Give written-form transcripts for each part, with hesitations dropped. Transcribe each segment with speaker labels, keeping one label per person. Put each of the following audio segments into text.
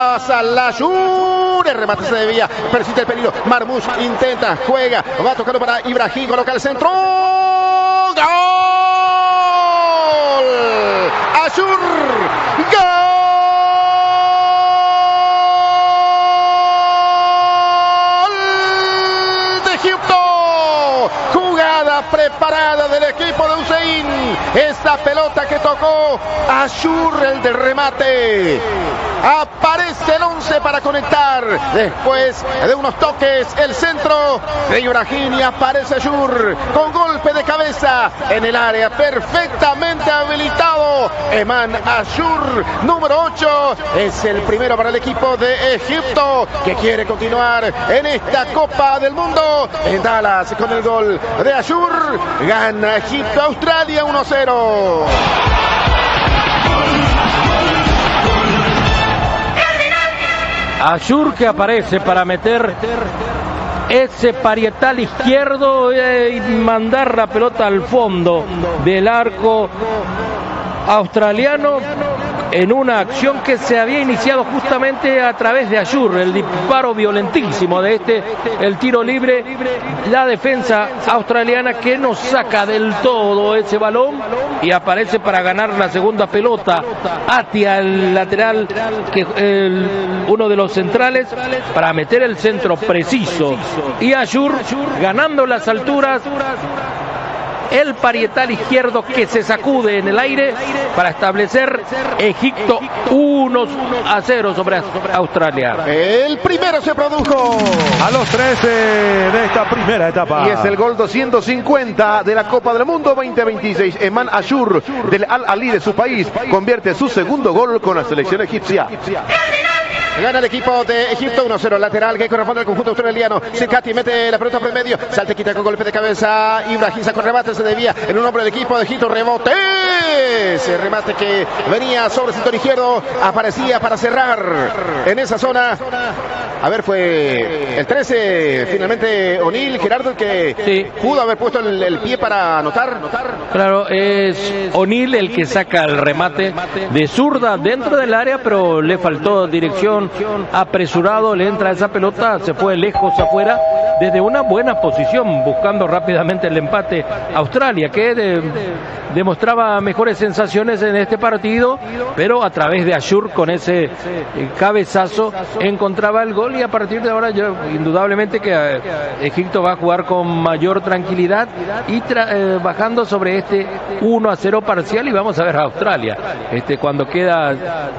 Speaker 1: Salayur, el remate se debía, persiste el peligro. Marmoush intenta, juega, va tocando para Ibrahim, coloca el centro. ¡Gol! ¡Ashur! ¡Gol de Egipto! Jugada preparada del equipo de Hussein. Esta pelota que tocó Ashur, el del remate. Aparece el 11 para conectar. Después de unos toques, el centro de Ibrahim y aparece Ashur con golpe de cabeza en el área. Perfectamente habilitado. Eman Ashur, número 8. Es el primero para el equipo de Egipto que quiere continuar en esta Copa del Mundo. En Dallas con el gol de Ashur. Gana Egipto, Australia 1-0.
Speaker 2: Ashur que aparece para meter ese parietal izquierdo y mandar la pelota al fondo del arco australiano en una acción que se había iniciado justamente a través de Ashur, el disparo violentísimo de el tiro libre, la defensa australiana que no saca del todo ese balón y aparece para ganar la segunda pelota hacia el lateral, uno de los centrales, para meter el centro preciso y Ashur ganando las alturas. El parietal izquierdo que se sacude en el aire para establecer Egipto 1-0 sobre Australia.
Speaker 1: El primero se produjo
Speaker 3: a los 13 de esta primera etapa.
Speaker 1: Y es el gol 250 de la Copa del Mundo 2026. Eman Ashur del Al-Ahly de su país convierte su segundo gol con la selección egipcia. Gana el equipo de Egipto 1-0, lateral que corresponde al conjunto australiano. Sikati mete la pelota por el medio, salta y quita con golpe de cabeza. Ibrahim sacó remate, se debía en un hombre del equipo de Egipto, rebote. Ese remate que venía sobre el sector izquierdo aparecía para cerrar en esa zona. A ver, fue el 13, finalmente O'Neill, Gerardo, el que sí pudo haber puesto el pie para anotar.
Speaker 2: Claro, es O'Neill el que saca el remate de zurda dentro del área, pero le faltó dirección, apresurado, le entra esa pelota, se fue lejos afuera, desde una buena posición, buscando rápidamente el empate Australia, que demostraba mejores sensaciones en este partido, pero a través de Ashur con ese cabezazo encontraba el gol y a partir de ahora indudablemente que Egipto va a jugar con mayor tranquilidad y bajando sobre este 1-0 parcial y vamos a ver a Australia cuando queda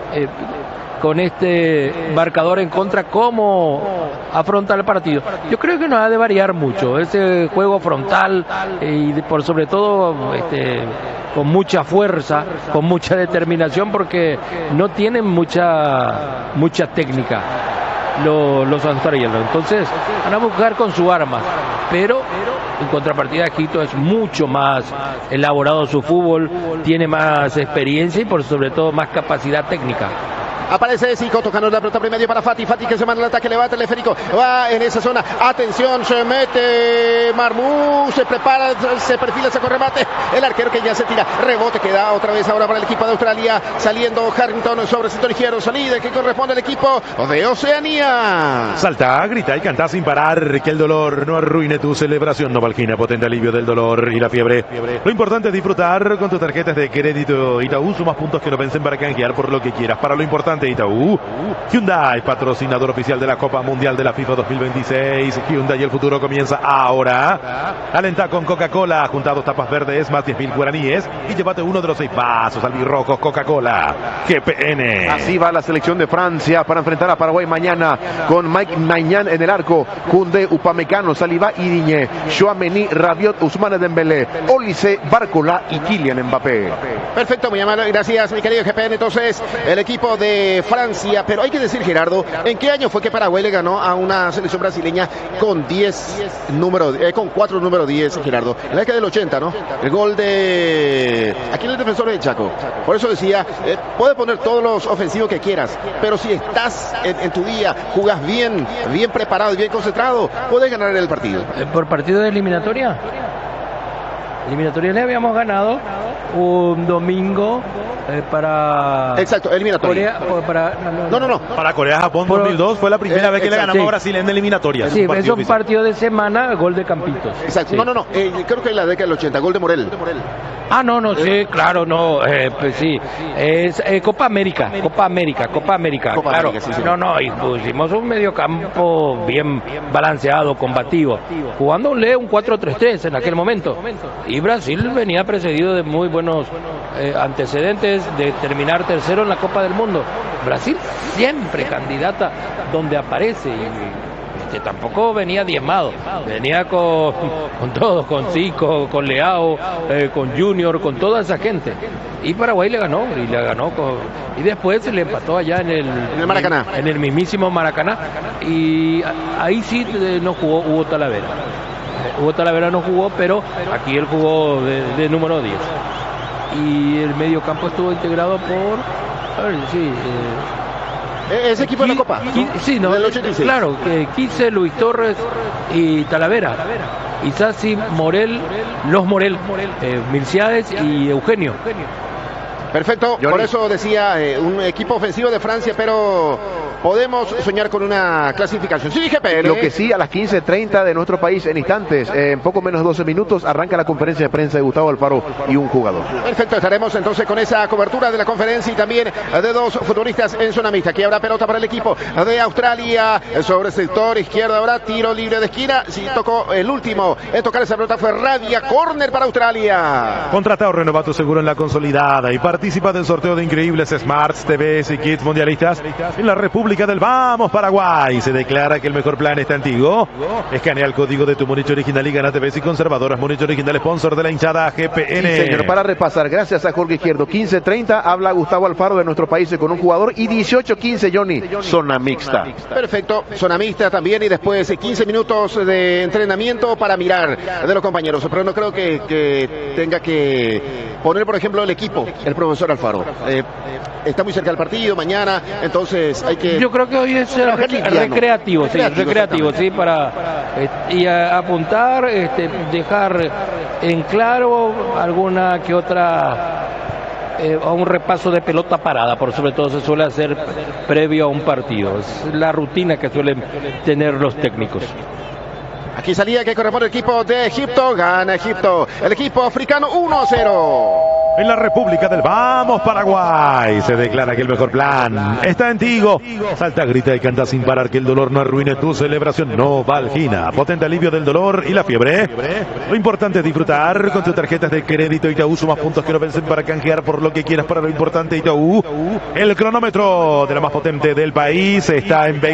Speaker 2: con este marcador en contra, cómo afronta el partido. Yo creo que no ha de variar mucho ese juego frontal y por sobre todo con mucha fuerza, con mucha determinación, porque no tienen mucha técnica los australianos. Entonces van a buscar con su arma, pero en contrapartida Egipto es mucho más elaborado su fútbol, tiene más experiencia y por sobre todo más capacidad técnica.
Speaker 1: Aparece Zico tocando la pelota por medio para Fati que se manda el ataque, levanta el esférico, va en esa zona, atención, se mete Marmoush, se prepara, se perfila, sacó remate, el arquero que ya se tira, rebote que da otra vez ahora para el equipo de Australia, saliendo Harrington sobre el sector izquierdo, salida que corresponde al equipo de Oceanía.
Speaker 3: Salta, grita y canta sin parar, que el dolor no arruine tu celebración. Novalgina, potente alivio del dolor y la fiebre. Lo importante es disfrutar con tus tarjetas de crédito Itaú, sumas puntos que no vencen para canjear por lo que quieras. Para lo importante, Itaú. Hyundai, patrocinador oficial de la Copa Mundial de la FIFA 2026. Hyundai, el futuro comienza ahora. Alenta con Coca-Cola, junta 2 tapas verdes más 10.000 guaraníes y llévate uno de los 6 vasos albirrojos Coca-Cola. GPN.
Speaker 1: Así va la selección de Francia para enfrentar a Paraguay mañana con Mike Maignan en el arco, Koundé, Upamecano, Saliba y Digne, Tchouaméni, Rabiot, Ousmane Dembélé, Olise, Barcola y Kylian Mbappé. Perfecto, muy amable, gracias mi querido GPN. Entonces el equipo de Francia, pero hay que decir, Gerardo, ¿en qué año fue que Paraguay le ganó a una selección brasileña con 4 número 10, Gerardo? En la década del 80, ¿no? El gol de... Aquí el defensor de Chaco. Por eso decía, puede poner todos los ofensivos que quieras, pero si estás en tu día, jugás bien preparado y bien concentrado, puedes ganar el partido.
Speaker 2: ¿Por partido de eliminatoria? Eliminatoria le habíamos ganado un domingo para...
Speaker 1: Exacto, eliminatoria.
Speaker 2: Corea,
Speaker 1: No.
Speaker 3: Para Corea-Japón 2002 fue la primera vez que le ganamos a Brasil en eliminatoria.
Speaker 2: Sí, es un partido de semana, gol de Campitos.
Speaker 1: Exacto,
Speaker 2: sí.
Speaker 1: No, creo que en la década del 80, gol de Morel.
Speaker 2: Sí, claro, pues sí, es Copa América, claro.
Speaker 1: Sí.
Speaker 2: Y pusimos un mediocampo bien balanceado, combativo, jugando un 4-3-3 en aquel momento, y Brasil venía precedido de muy buenos antecedentes de terminar tercero en la Copa del Mundo. Brasil siempre candidata donde aparece, y tampoco venía diezmado, venía con todos, con Zico, con Leao, con Junior, con toda esa gente. Y Paraguay le ganó, y después se le empató allá en el
Speaker 1: Maracaná.
Speaker 2: En el mismísimo Maracaná, y ahí sí no jugó Hugo Talavera. Hugo Talavera no jugó, pero aquí él jugó de número 10. Y el medio campo estuvo integrado por...
Speaker 1: Ese equipo de la Copa.
Speaker 2: Sí, ¿no?
Speaker 1: Del 86.
Speaker 2: Claro, que Quise, Luis Torres y Talavera. Isasi, Morel, Milciades y Eugenio.
Speaker 1: Perfecto, por eso decía un equipo ofensivo de Francia, pero podemos soñar con una clasificación. Sí, dije, pero
Speaker 4: lo que sí, a las 15:30 de nuestro país, en instantes, en poco menos de 12 minutos, arranca la conferencia de prensa de Gustavo Alfaro y un jugador.
Speaker 1: Perfecto, estaremos entonces con esa cobertura de la conferencia y también de dos futbolistas en zona mixta. Aquí habrá pelota para el equipo de Australia sobre el sector izquierdo. Habrá tiro libre de esquina. Sí, tocó el último en tocar esa pelota fue Rabia, córner para Australia.
Speaker 3: Contrata o renová tu seguro en la consolidada y participa del sorteo de increíbles Smarts, TVs y kits mundialistas en la República del Vamos, Paraguay. Se declara que el mejor plan está en Tigo. Escanea el código de tu Monich original y gana TVs y conservadoras. Monich original, sponsor de la hinchada GPN.
Speaker 4: Sí, señor, para repasar, gracias a Jorge Izquierdo. 15:30 habla Gustavo Alfaro de nuestro país con un jugador, y 18:15, Johnny, zona mixta.
Speaker 1: Perfecto, zona mixta también, y después 15 minutos de entrenamiento para mirar de los compañeros. Pero no creo que tenga que poner, por ejemplo, el equipo, el profesor Alfaro. Está muy cerca del partido, mañana, entonces hay que...
Speaker 2: Yo creo que hoy es recreativo, sí, para y apuntar, dejar en claro alguna que otra... a un repaso de pelota parada, por sobre todo se suele hacer previo a un partido. Es la rutina que suelen tener los técnicos.
Speaker 1: Aquí salía que corresponde el equipo de Egipto, gana Egipto, el equipo africano 1-0.
Speaker 3: En la República del Vamos, Paraguay, se declara que el mejor plan está en Tigo. Salta, grita y canta sin parar, que el dolor no arruine tu celebración. Novalgina, potente alivio del dolor y la fiebre. Lo importante es disfrutar con tus tarjetas de crédito Itaú. Sumas puntos que no vencen para canjear por lo que quieras para lo importante Itaú. El cronómetro de la más potente del país está en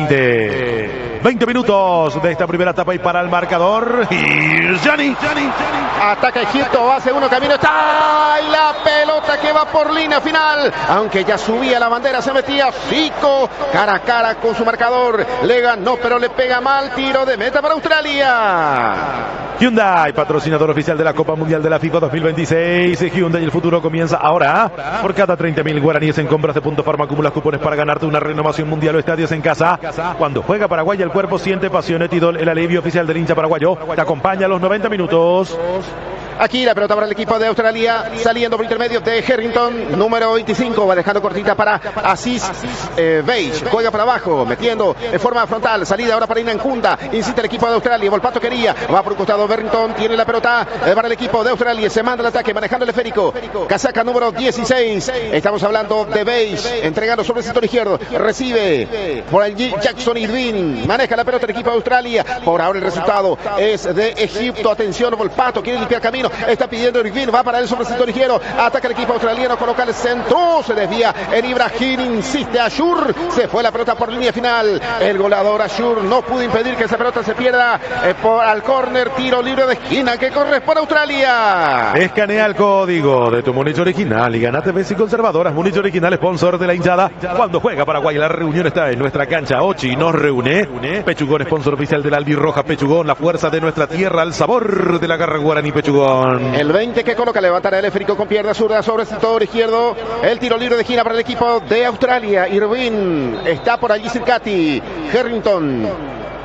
Speaker 3: 20 minutos de esta primera etapa y para el marcador. Y Gianni.
Speaker 1: Ataca Egipto, hace uno, camino, está la pelota que va por línea final, aunque ya subía la bandera, se metía Zico cara a cara con su marcador, le ganó pero le pega mal, tiro de meta para Australia.
Speaker 3: Hyundai, patrocinador oficial de la Copa Mundial de la FIFA 2026. Hyundai, el futuro comienza ahora. Por cada 30.000 guaraníes en compras de Punto Farma acumulas cupones para ganarte una renovación mundial o estadios en casa. Cuando juega Paraguay, el cuerpo siente pasión. Etidol, el alivio oficial del hincha paraguayo, te acompaña a los 90 minutos.
Speaker 1: Aquí la pelota para el equipo de Australia, saliendo por intermedio de Harrington, número 25, va dejando cortita para Asís Beige, juega para abajo, metiendo en forma frontal, salida ahora para Inancunda, incita el equipo de Australia, Volpato quería, va por un costado, Barrington tiene la pelota para el equipo de Australia, se manda el ataque, manejando el esférico, casaca número 16, estamos hablando de Beige, entregando sobre el sector izquierdo, recibe por allí Jackson Irvin, maneja la pelota el equipo de Australia, por ahora el resultado es de Egipto, atención, Volpato quiere limpiar camino, está pidiendo Irvin, va para él sobre el sector izquierdo, ataca el equipo australiano, coloca el centro, se desvía en Ibrahim, insiste Ashur, se fue la pelota por línea final, el goleador Ashur no pudo impedir que esa pelota se pierda al córner, tiro libre de esquina que corresponde a Australia.
Speaker 3: Escanea el código de tu Monich original y ganate TVs y conservadoras. Monich original, sponsor de la hinchada. Cuando juega Paraguay, la reunión está en nuestra cancha. Ochi nos reúne. Pechugón, sponsor oficial del Albirroja. Pechugón, la fuerza de nuestra tierra, el sabor de la garra guaraní. Pechugón.
Speaker 1: El 20 que coloca, levantará el esférico con pierna zurda sobre el sector izquierdo. El tiro libre de esquina para el equipo de Australia. Irvin está por allí Circati. Harrington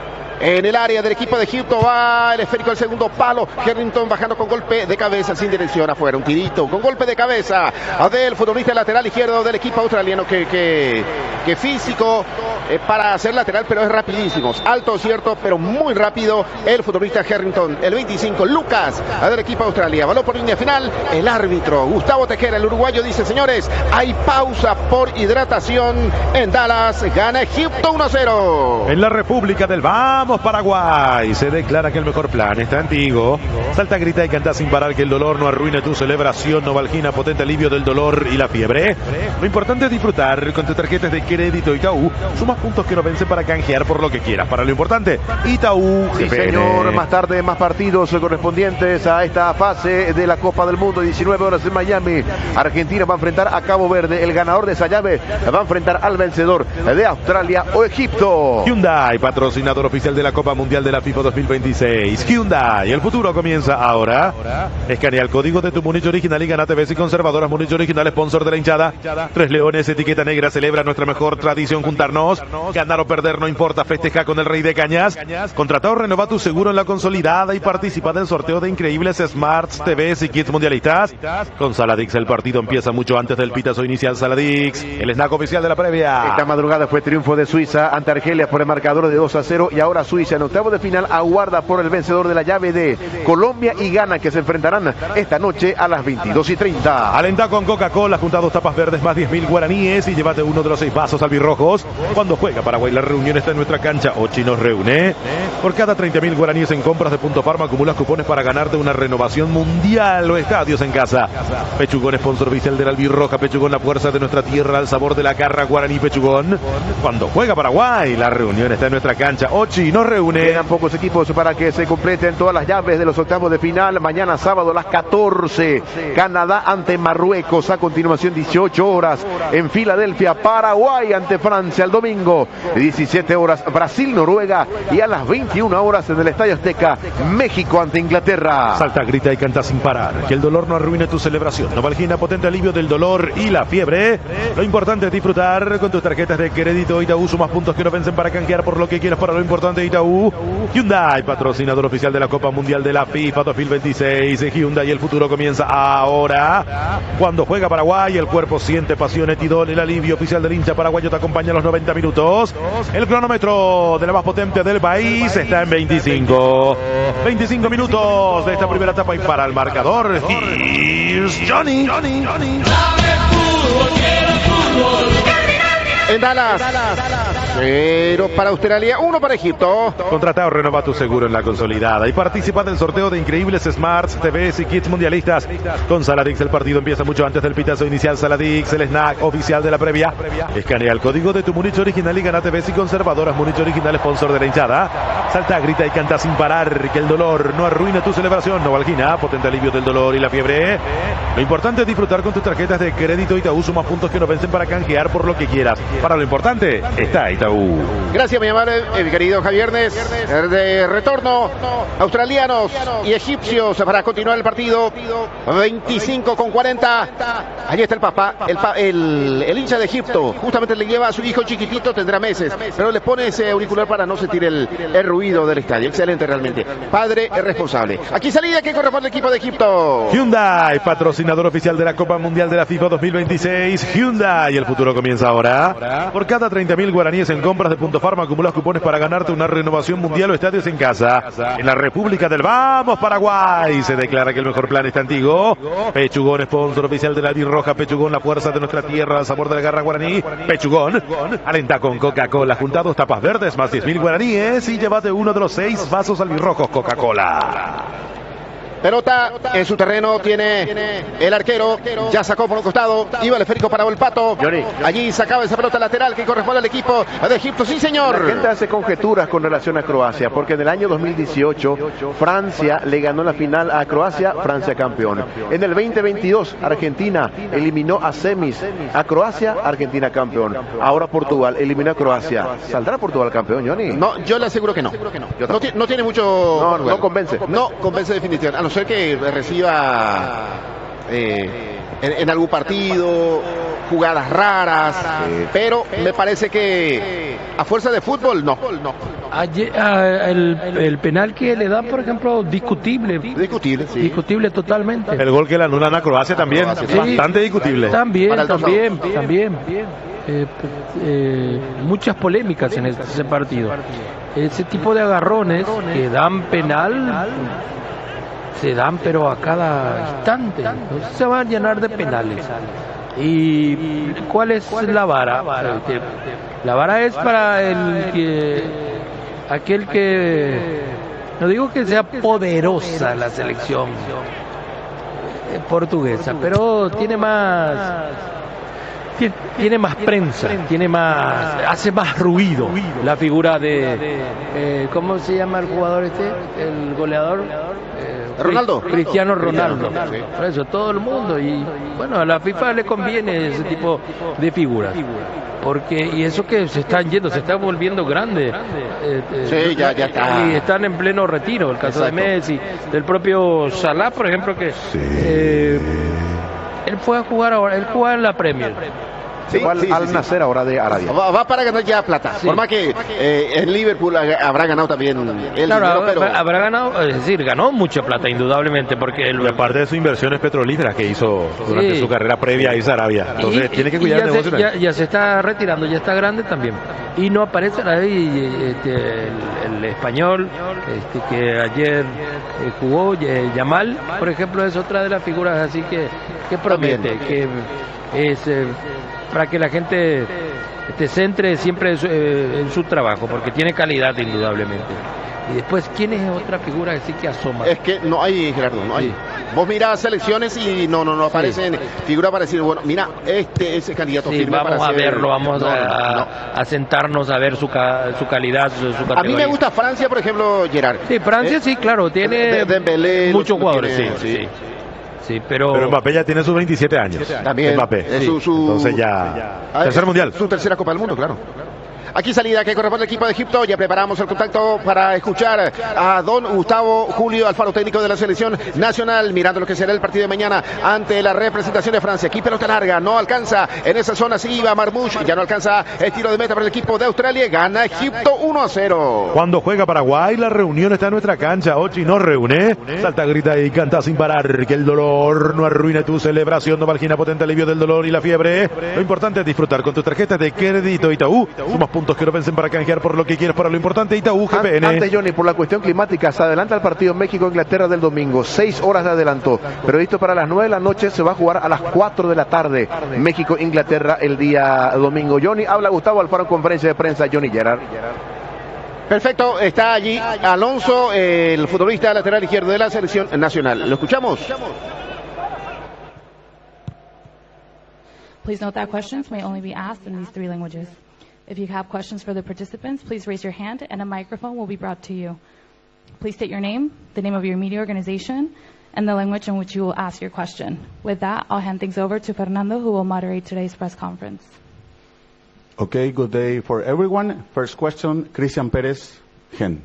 Speaker 1: en el área del equipo de Egipto. Va el esférico al segundo palo. Harrington bajando con golpe de cabeza sin dirección afuera. Un tirito con golpe de cabeza del futbolista lateral izquierdo del equipo australiano que físico para ser lateral, pero es rapidísimo. Alto, cierto, pero muy rápido el futbolista Harrington. El 25, Lucas, del equipo Australia. Balón por línea final. El árbitro, Gustavo Tejera, el uruguayo, dice: señores, hay pausa por hidratación en Dallas. Gana Egipto 1-0.
Speaker 3: En la República del Vamos Paraguay se declara que el mejor plan está antiguo. Salta, grita y canta sin parar, que el dolor no arruine tu celebración. Novalgina, potente alivio del dolor y la fiebre. Lo importante es disfrutar con tus tarjetas de crédito Itaú. Sumas puntos que no vencen para canjear por lo que quieras. Para lo importante, Itaú.
Speaker 4: Sí, señor. Más tarde, más partidos correspondientes a esta fase de la Copa del Mundo. 19 horas en Miami. Argentina va a enfrentar a Cabo Verde. El ganador de esa llave va a enfrentar al vencedor de Australia o Egipto.
Speaker 3: Hyundai, patrocinador oficial de la Copa Mundial de la FIFA 2026. Hyundai, el futuro comienza ahora. Escanea el código de tu Munich original y gana TVs y conservadoras Munich original, sponsor de la hinchada. Tres Leones, etiqueta negra, celebra nuestra mejor tradición, juntarnos. Ganar o perder no importa, festeja con el Rey de Cañas. Contrata o renova tu seguro en la consolidada y participa del sorteo de increíbles Smarts, TVs y kits mundialistas. Con Saladix el partido empieza mucho antes del pitazo inicial. Saladix, el snack oficial de la previa.
Speaker 4: Esta madrugada fue triunfo de Suiza ante Argelia por el marcador de 2-0 y ahora Suiza en octavo de final aguarda por el vencedor de la llave de Colombia y Ghana, que se enfrentarán esta noche a las 22:30.
Speaker 3: Alenta con Coca-Cola, junta 2 tapas verdes más 10.000 guaraníes y llévate uno de los 6 vasos albirrojos. Cuando juega Paraguay, la reunión está en nuestra cancha. Ochi nos reúne. Por cada 30.000 guaraníes en compras de Punto Farma acumulas cupones para ganarte una renovación mundial o estadios en casa. Pechugón, sponsor oficial del albirroja. Pechugón, la fuerza de nuestra tierra, el sabor de la garra guaraní. Pechugón, cuando juega Paraguay, la reunión está en nuestra cancha. Ochi nos reúne.
Speaker 4: Quedan pocos equipos para que se completen todas las llaves de los octavos de final. Mañana sábado a las 14, Canadá ante Marruecos. A continuación, 18 horas en Filadelfia, Paraguay ante Francia. El domingo, 17 horas, Brasil, Noruega. Y a las 21 horas en el Estadio Azteca, México ante Inglaterra.
Speaker 3: Salta, grita y canta sin parar, que el dolor no arruine tu celebración. Novalgina, potente alivio del dolor y la fiebre. Lo importante es disfrutar con tus tarjetas de crédito Itaú. Sumas puntos que no vencen para canjear por lo que quieras. Para lo importante, Itaú. Hyundai, patrocinador oficial de la Copa Mundial de la FIFA 2026. Hyundai, el futuro comienza ahora. Cuando juega Paraguay, el cuerpo siente pasión. Etidol, el alivio oficial del hincha paraguayo, te acompaña a los 90 minutos. El cronómetro de la más potente del país está en 25. 25 minutos de esta primera etapa y para el marcador. Here's Johnny.
Speaker 1: En Dallas, 0 para Australia, 1 para Egipto.
Speaker 3: Contrata o renova tu seguro en la consolidada y participa del sorteo de increíbles Smarts, TVs y kits mundialistas. Con Saladix el partido empieza mucho antes del pitazo inicial. Saladix, el snack oficial de la previa. Escanea el código de tu Munich original y gana TVs y conservadoras Munich original, sponsor de la hinchada. Salta, grita y canta sin parar, que el dolor no arruine tu celebración. Novalgina, potente alivio del dolor y la fiebre. Lo importante es disfrutar con tus tarjetas de crédito Itaú. Sumas puntos que no vencen para canjear por lo que quieras. Para lo importante está Itaú.
Speaker 1: Gracias, mi amable, querido Javiernes. De retorno, australianos y egipcios para continuar el partido. 25:40. Allí está el papá, el hincha de Egipto. Justamente le lleva a su hijo chiquitito, tendrá meses, pero le pone ese auricular para no sentir el ruido del estadio. Excelente realmente. Padre es responsable. Aquí salida que corresponde al equipo de Egipto.
Speaker 3: Hyundai, patrocinador oficial de la Copa Mundial de la FIFA 2026. Hyundai, el futuro comienza ahora. Por cada 30.000 guaraníes en compras de Punto Farma acumulas cupones para ganarte una renovación mundial o estadios en casa. En la República del Vamos Paraguay se declara que el mejor plan está antiguo. Pechugón, sponsor oficial de la albirroja. Pechugón, la fuerza de nuestra tierra, el sabor de la garra guaraní. Pechugón, alenta con Coca-Cola, junta 2 tapas verdes más 10.000 guaraníes y llévate uno de los 6 vasos albirrojos Coca-Cola.
Speaker 1: Pelota en su terreno, tiene el arquero, ya sacó por un costado, iba el esférico para Volpato. Allí sacaba esa pelota lateral que corresponde al equipo de Egipto, sí señor.
Speaker 4: La gente hace conjeturas con relación a Croacia, porque en el año 2018 Francia le ganó la final a Croacia, Francia campeón. En el 2022 Argentina eliminó a semis a Croacia, Argentina campeón. Ahora Portugal eliminó a Croacia. ¿Saldrá Portugal campeón, Johnny?
Speaker 1: No, yo le aseguro que no. No tiene mucho...
Speaker 4: No convence.
Speaker 1: No convence definitivamente. A no ser que reciba en algún partido jugadas raras, pero me parece que a fuerza de fútbol, no.
Speaker 2: El penal que le dan, por ejemplo, discutible.
Speaker 1: Discutible, sí.
Speaker 2: Discutible totalmente.
Speaker 3: El gol que le anulan a Croacia también,
Speaker 1: Sí.
Speaker 3: bastante discutible.
Speaker 2: También.
Speaker 1: También.
Speaker 2: Muchas polémicas en ese partido. Ese tipo de agarrones que dan penal se dan pero a cada instante. Entonces se van a llenar de penales. ¿Y cuál es la vara? La vara es para aquel que, no digo que sea poderosa la selección portuguesa, pero tiene más prensa, hace más ruido la figura de ¿cómo se llama el jugador el goleador?
Speaker 1: Ronaldo.
Speaker 2: Cristiano Ronaldo.
Speaker 1: Sí.
Speaker 2: Por eso todo el mundo, y bueno, a la FIFA le conviene ese tipo de figuras, y eso que se están volviendo grandes.
Speaker 1: Sí, ya está.
Speaker 2: Y están en pleno retiro, el caso
Speaker 1: Exacto.
Speaker 2: de Messi, del propio Salah, por ejemplo, que él fue a jugar ahora, él juega en la Premier.
Speaker 1: Sí,
Speaker 4: Igual
Speaker 1: sí,
Speaker 4: al
Speaker 1: sí.
Speaker 4: Nacer ahora de Arabia.
Speaker 1: Va para ganar ya plata.
Speaker 2: Sí.
Speaker 1: Por más que en Liverpool habrá ganado también el
Speaker 2: Claro,
Speaker 1: dinero, pero
Speaker 2: habrá ganado, es decir, ganó mucha plata indudablemente, porque
Speaker 3: Y aparte de sus inversiones petrolíferas que hizo durante
Speaker 2: Sí.
Speaker 3: su carrera previa a irse a Arabia. Entonces tiene que cuidar el negocio.
Speaker 2: ya se está retirando, ya está grande también. Y no aparece ahí el español que ayer jugó, Yamal, por ejemplo, es otra de las figuras así que promete,
Speaker 1: También.
Speaker 2: que es para que la gente se centre siempre en su trabajo, porque tiene calidad indudablemente. Y después, ¿quién es otra figura así que asoma?
Speaker 1: es que no hay, Gerardo, no hay.
Speaker 2: Sí.
Speaker 1: Vos mirás selecciones y no aparecen figuras para decir, bueno, mira, ese candidato
Speaker 2: Sí,
Speaker 1: firme
Speaker 2: vamos
Speaker 1: para
Speaker 2: a
Speaker 1: ser-
Speaker 2: verlo, vamos
Speaker 1: No,
Speaker 2: a sentarnos a ver su calidad, su categoría.
Speaker 1: A mí me gusta Francia, por ejemplo, Gerard.
Speaker 2: Sí, Francia sí, claro, tiene
Speaker 1: Dembélé,
Speaker 2: muchos
Speaker 1: lo
Speaker 2: jugadores,
Speaker 1: tiene,
Speaker 2: sí. Sí, pero
Speaker 3: Pero Mbappé ya tiene sus 27 años.
Speaker 1: También.
Speaker 3: Mbappé.
Speaker 1: Es su-
Speaker 3: Entonces ya.
Speaker 1: Ah,
Speaker 3: Tercer
Speaker 1: es
Speaker 3: mundial.
Speaker 1: Su tercera Copa del Mundo, claro. Aquí salida que corresponde al equipo de Egipto. Ya preparamos el contacto para escuchar a don Gustavo Julio Alfaro, técnico de la selección nacional, mirando lo que será el partido de mañana ante la representación de Francia. Aquí pelota larga, no alcanza en esa zona, sí iba Marmoush, ya no alcanza el tiro de meta para el equipo de Australia. Gana Egipto 1-0.
Speaker 3: Cuando juega Paraguay, la reunión está en nuestra cancha. Ochi nos reúne. Salta, grita y canta sin parar. Que el dolor no arruine tu celebración. Novalgina, potente alivio del dolor y la fiebre. Lo importante es disfrutar con tus tarjetas de crédito Itaú. Sumas puntos que no vencen para canjear por lo que quieres para lo importante. Itaú GPN.
Speaker 4: Antes, Johnny, por la cuestión climática, se adelanta el partido México-Inglaterra del domingo. 6 horas de adelanto. Previsto para las 9 de la noche, se va a jugar a las 4 de la tarde. México-Inglaterra el día domingo. Johnny, habla Gustavo Alfaro en conferencia de prensa. Johnny Gerard.
Speaker 1: Perfecto, está allí Alonso, el futbolista lateral izquierdo de la selección nacional. ¿Lo escuchamos?
Speaker 5: Please note that questions may only be asked in these 3 languages. If you have questions for the participants, please raise your hand and a microphone will be brought to you. Please state your name, the name of your media organization, and the language in which you will ask your question. With that, I'll hand things over to Fernando, who will moderate today's press conference.
Speaker 6: Okay, good day for everyone. First question, Cristian Pérez, Gen.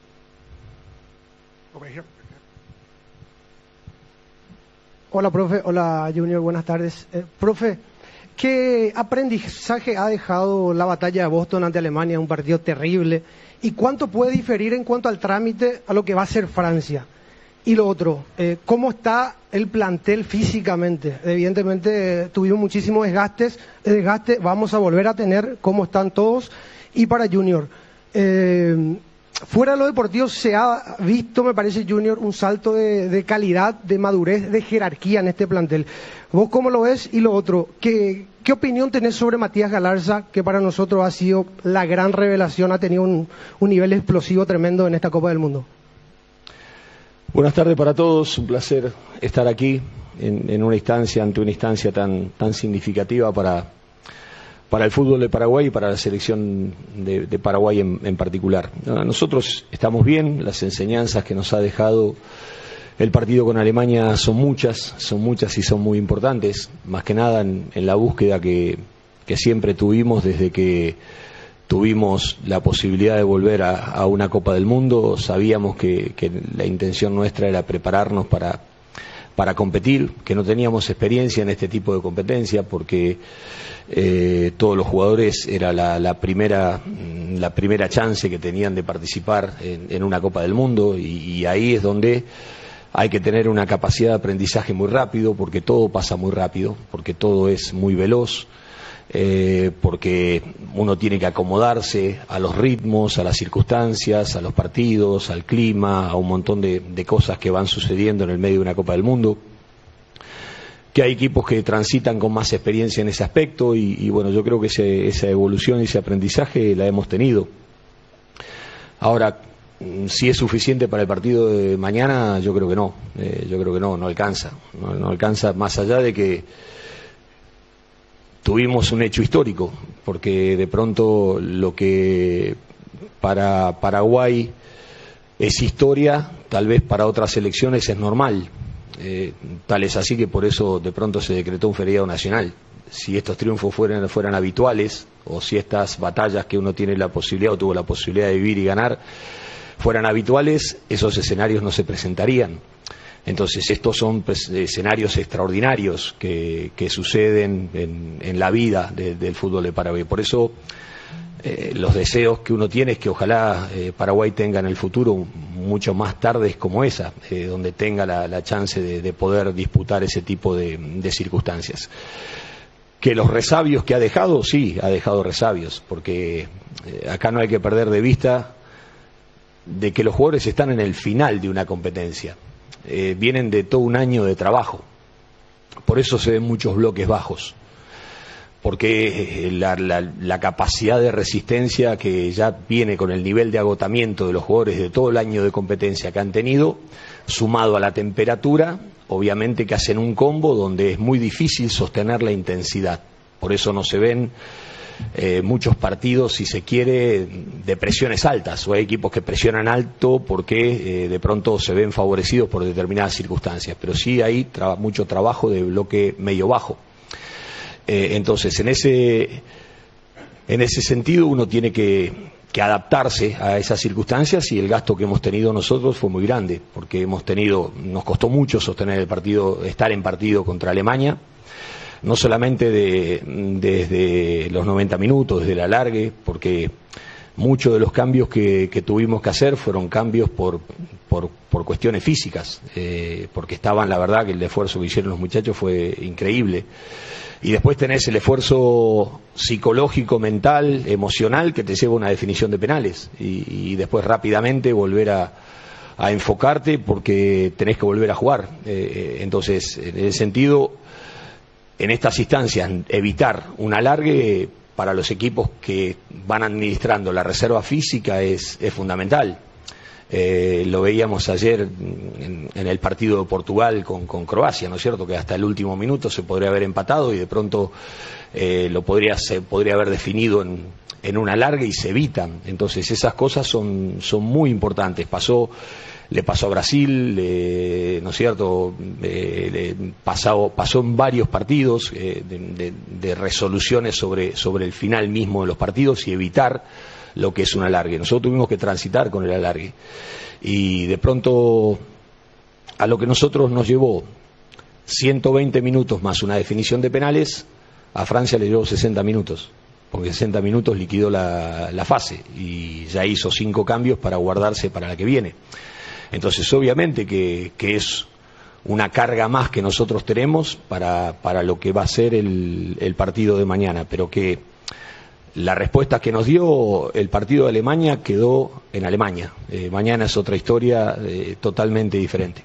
Speaker 7: Hola, profe. Hola, Junior. Buenas tardes. Profe, ¿qué aprendizaje ha dejado la batalla de Boston ante Alemania? Un partido terrible. ¿Y cuánto puede diferir en cuanto al trámite a lo que va a ser Francia? Y lo otro, ¿cómo está el plantel físicamente? Evidentemente tuvimos muchísimos desgaste, vamos a volver a tener, ¿cómo están todos? Y para Junior, fuera de lo deportivo se ha visto, me parece, Junior, un salto de calidad, de madurez, de jerarquía en este plantel. ¿Vos cómo lo ves? Y lo otro, ¿qué opinión tenés sobre Matías Galarza, que para nosotros ha sido la gran revelación, ha tenido un nivel explosivo tremendo en esta Copa del Mundo?
Speaker 8: Buenas tardes para todos, un placer estar aquí en una instancia, ante una instancia tan significativa para el fútbol de Paraguay y para la selección de Paraguay en particular. Nosotros estamos bien, las enseñanzas que nos ha dejado el partido con Alemania son muchas y son muy importantes, más que nada en la búsqueda que siempre tuvimos desde que tuvimos la posibilidad de volver a una Copa del Mundo. Sabíamos que la intención nuestra era prepararnos para competir, que no teníamos experiencia en este tipo de competencia, porque todos los jugadores era la primera chance que tenían de participar en una Copa del Mundo, y ahí es donde hay que tener una capacidad de aprendizaje muy rápido, porque todo pasa muy rápido, porque todo es muy veloz, porque uno tiene que acomodarse a los ritmos, a las circunstancias, a los partidos, al clima, a un montón de cosas que van sucediendo en el medio de una Copa del Mundo, que hay equipos que transitan con más experiencia en ese aspecto, y bueno, yo creo que esa evolución y ese aprendizaje la hemos tenido. Ahora, si es suficiente para el partido de mañana, yo creo que no, no alcanza, no alcanza, más allá de que tuvimos un hecho histórico, porque de pronto lo que para Paraguay es historia, tal vez para otras selecciones es normal. Tal es así que por eso de pronto se decretó un feriado nacional. Si estos triunfos fueran habituales, o si estas batallas que uno tiene la posibilidad o tuvo la posibilidad de vivir y ganar fueran habituales, esos escenarios no se presentarían. Entonces estos son escenarios extraordinarios que suceden en la vida del fútbol de Paraguay. Por eso los deseos que uno tiene es que ojalá Paraguay tenga en el futuro mucho más tardes como esa, donde tenga la chance de poder disputar ese tipo de circunstancias. Que los resabios que ha dejado, sí, ha dejado resabios, porque acá no hay que perder de vista de que los jugadores están en el final de una competencia. Vienen de todo un año de trabajo, por eso se ven muchos bloques bajos, porque la capacidad de resistencia que ya viene con el nivel de agotamiento de los jugadores de todo el año de competencia que han tenido, sumado a la temperatura, obviamente que hacen un combo donde es muy difícil sostener la intensidad. Por eso no se ven muchos partidos, si se quiere, de presiones altas, o hay equipos que presionan alto porque de pronto se ven favorecidos por determinadas circunstancias, pero sí hay mucho trabajo de bloque medio bajo. Entonces en ese sentido uno tiene que adaptarse a esas circunstancias, y el gasto que hemos tenido nosotros fue muy grande, porque nos costó mucho sostener el partido, estar en partido contra Alemania, no solamente desde los 90 minutos, desde el alargue, porque muchos de los cambios que tuvimos que hacer fueron cambios por cuestiones físicas, porque la verdad que el esfuerzo que hicieron los muchachos fue increíble. Y después tenés el esfuerzo psicológico, mental, emocional, que te lleva a una definición de penales, y después rápidamente volver a enfocarte, porque tenés que volver a jugar. Entonces, en ese sentido, en estas instancias, evitar un alargue para los equipos que van administrando la reserva física es fundamental. Lo veíamos ayer en el partido de Portugal con Croacia, ¿no es cierto? Que hasta el último minuto se podría haber empatado, y de pronto se podría haber definido en un alargue, y se evitan. Entonces esas cosas son muy importantes. Le pasó a Brasil, ¿no es cierto? Pasó en varios partidos de resoluciones sobre el final mismo de los partidos, y evitar lo que es un alargue. Nosotros tuvimos que transitar con el alargue, y de pronto a lo que nosotros nos llevó 120 minutos más una definición de penales, a Francia le llevó 60 minutos, porque 60 minutos liquidó la fase, y ya hizo 5 cambios para guardarse para la que viene. Entonces obviamente que es una carga más que nosotros tenemos para lo que va a ser el partido de mañana, pero que la respuesta que nos dio el partido de Alemania quedó en Alemania. Mañana es otra historia totalmente diferente.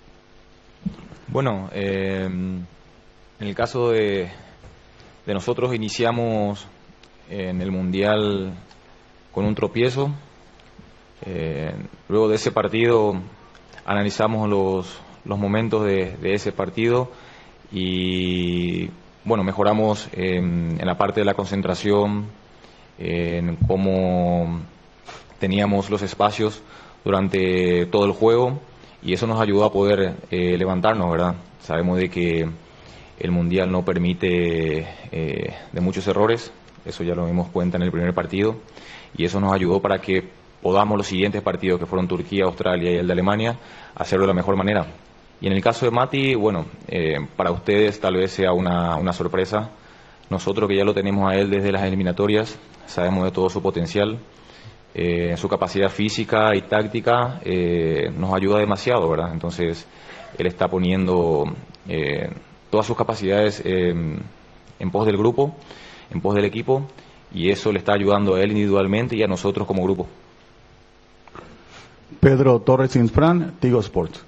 Speaker 9: Bueno, en el caso de nosotros, iniciamos en el Mundial con un tropiezo. Luego de ese partido analizamos los momentos de ese partido, y bueno, mejoramos en la parte de la concentración, en cómo teníamos los espacios durante todo el juego, y eso nos ayudó a poder levantarnos, ¿verdad? Sabemos de que el Mundial no permite de muchos errores, eso ya lo dimos cuenta en el primer partido, y eso nos ayudó para que podamos los siguientes partidos, que fueron Turquía, Australia y el de Alemania, hacerlo de la mejor manera. Y en el caso de Mati, bueno, para ustedes tal vez sea una sorpresa. Nosotros que ya lo tenemos a él desde las eliminatorias, sabemos de todo su potencial, su capacidad física y táctica nos ayuda demasiado, ¿verdad? Entonces, él está poniendo todas sus capacidades en pos del grupo, en pos del equipo, y eso le está ayudando a él individualmente y a nosotros como grupo.
Speaker 6: Pedro Torres Insfran, Tigo Sports.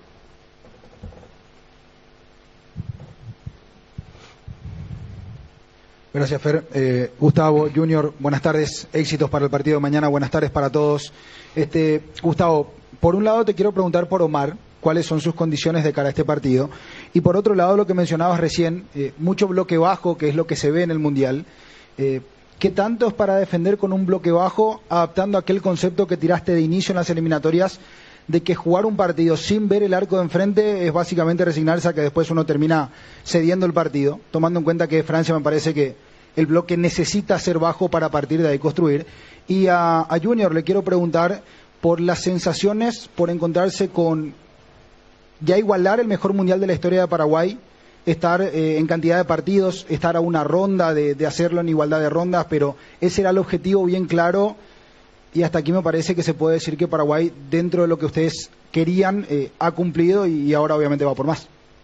Speaker 10: Gracias, Fer. Gustavo, Junior, buenas tardes. Éxitos para el partido de mañana. Buenas tardes para todos. Gustavo, por un lado te quiero preguntar por Omar, cuáles son sus condiciones de cara a este partido. Y por otro lado, lo que mencionabas recién, mucho bloque bajo, que es lo que se ve en el Mundial. ¿Qué tanto es para defender con un bloque bajo, adaptando aquel concepto que tiraste de inicio en las eliminatorias, de que jugar un partido sin ver el arco de enfrente es básicamente resignarse a que después uno termina cediendo el partido, tomando en cuenta que Francia me parece que el bloque necesita ser bajo para partir de ahí construir? Y a Junior le quiero preguntar por las sensaciones, por encontrarse con ya igualar el mejor mundial de la historia de Paraguay, estar en cantidad de partidos, estar a una ronda de hacerlo en igualdad de rondas, pero ese era el objetivo bien claro. Y hasta aquí me parece que se puede decir que Paraguay, dentro de lo que ustedes querían, ha cumplido y ahora obviamente va por más.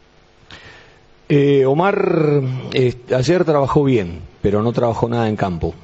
Speaker 8: Omar ayer trabajó bien, pero no trabajó nada en campo.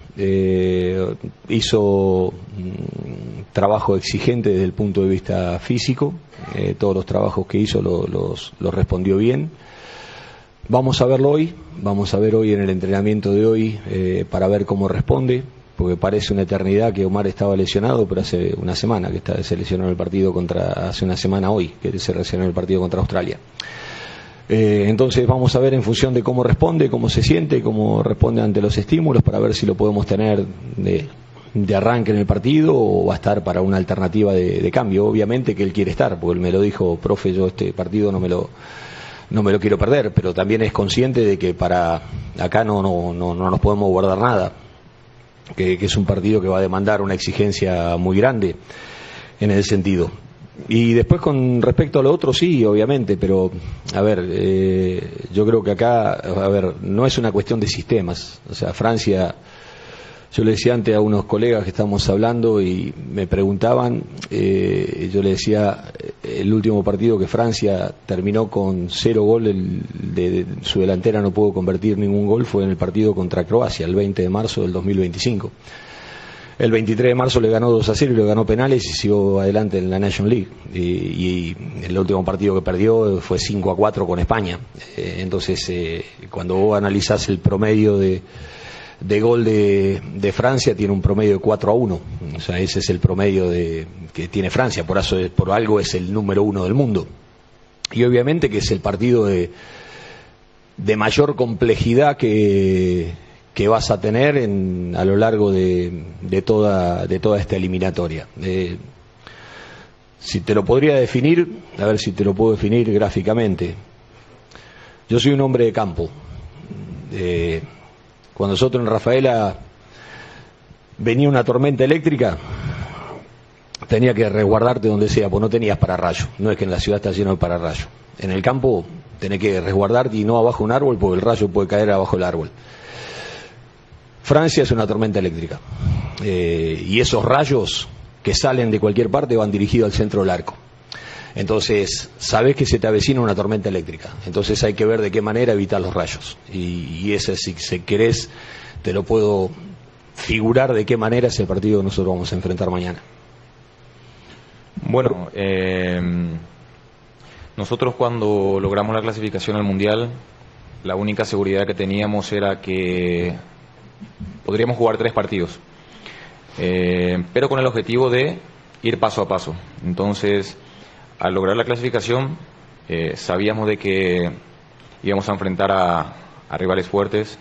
Speaker 8: Hizo trabajo exigente desde el punto de vista físico. Todos los trabajos que hizo los respondió bien. Vamos a verlo hoy, vamos a ver hoy en el entrenamiento de hoy para ver cómo responde. Porque parece una eternidad que Omar estaba lesionado, pero hace una semana que se lesionó en el partido hace una semana hoy, que se lesionó en el partido contra Australia. Entonces vamos a ver en función de cómo responde, cómo se siente, cómo responde ante los estímulos, para ver si lo podemos tener de arranque en el partido o va a estar para una alternativa de cambio. Obviamente que él quiere estar, porque él me lo dijo, profe, yo este partido no me lo quiero perder, pero también es consciente de que para acá no nos podemos guardar nada. Que es un partido que va a demandar una exigencia muy grande en ese sentido. Y después con respecto a lo otro, sí, obviamente, pero a ver, yo creo que acá, no es una cuestión de sistemas. O sea, Francia, yo le decía antes a unos colegas que estábamos hablando y me preguntaban, yo le decía, el último partido que Francia terminó con 0 gol, de su delantera no pudo convertir ningún gol, fue en el partido contra Croacia, el 20 de marzo del 2025. El 23 de marzo le ganó 2-0 y le ganó penales y siguió adelante en la National League. Y el último partido que perdió fue 5-4 con España. Entonces, cuando vos analizás el promedio de gol de Francia, tiene un promedio de 4-1. O sea, ese es el promedio que tiene Francia, por algo es el número 1 del mundo. Y obviamente que es el partido de mayor complejidad que vas a tener a lo largo de toda esta eliminatoria. Si te lo podría definir, a ver si te lo puedo definir gráficamente. Yo soy un hombre de campo. Cuando nosotros en Rafaela venía una tormenta eléctrica, tenía que resguardarte donde sea, pues no tenías pararrayo. No es que en la ciudad está lleno de pararrayo. En el campo tenés que resguardarte y no abajo un árbol, porque el rayo puede caer abajo el árbol. Francia es una tormenta eléctrica. Y esos rayos que salen de cualquier parte van dirigidos al centro del arco. Entonces, sabés que se te avecina una tormenta eléctrica. Entonces hay que ver de qué manera evitar los rayos. Y ese, si querés, te lo puedo figurar de qué manera es el partido que nosotros vamos a enfrentar mañana.
Speaker 9: Bueno, nosotros cuando logramos la clasificación al Mundial, la única seguridad que teníamos era que podríamos jugar 3 partidos, pero con el objetivo de ir paso a paso. Entonces, al lograr la clasificación, sabíamos de que íbamos a enfrentar a rivales fuertes,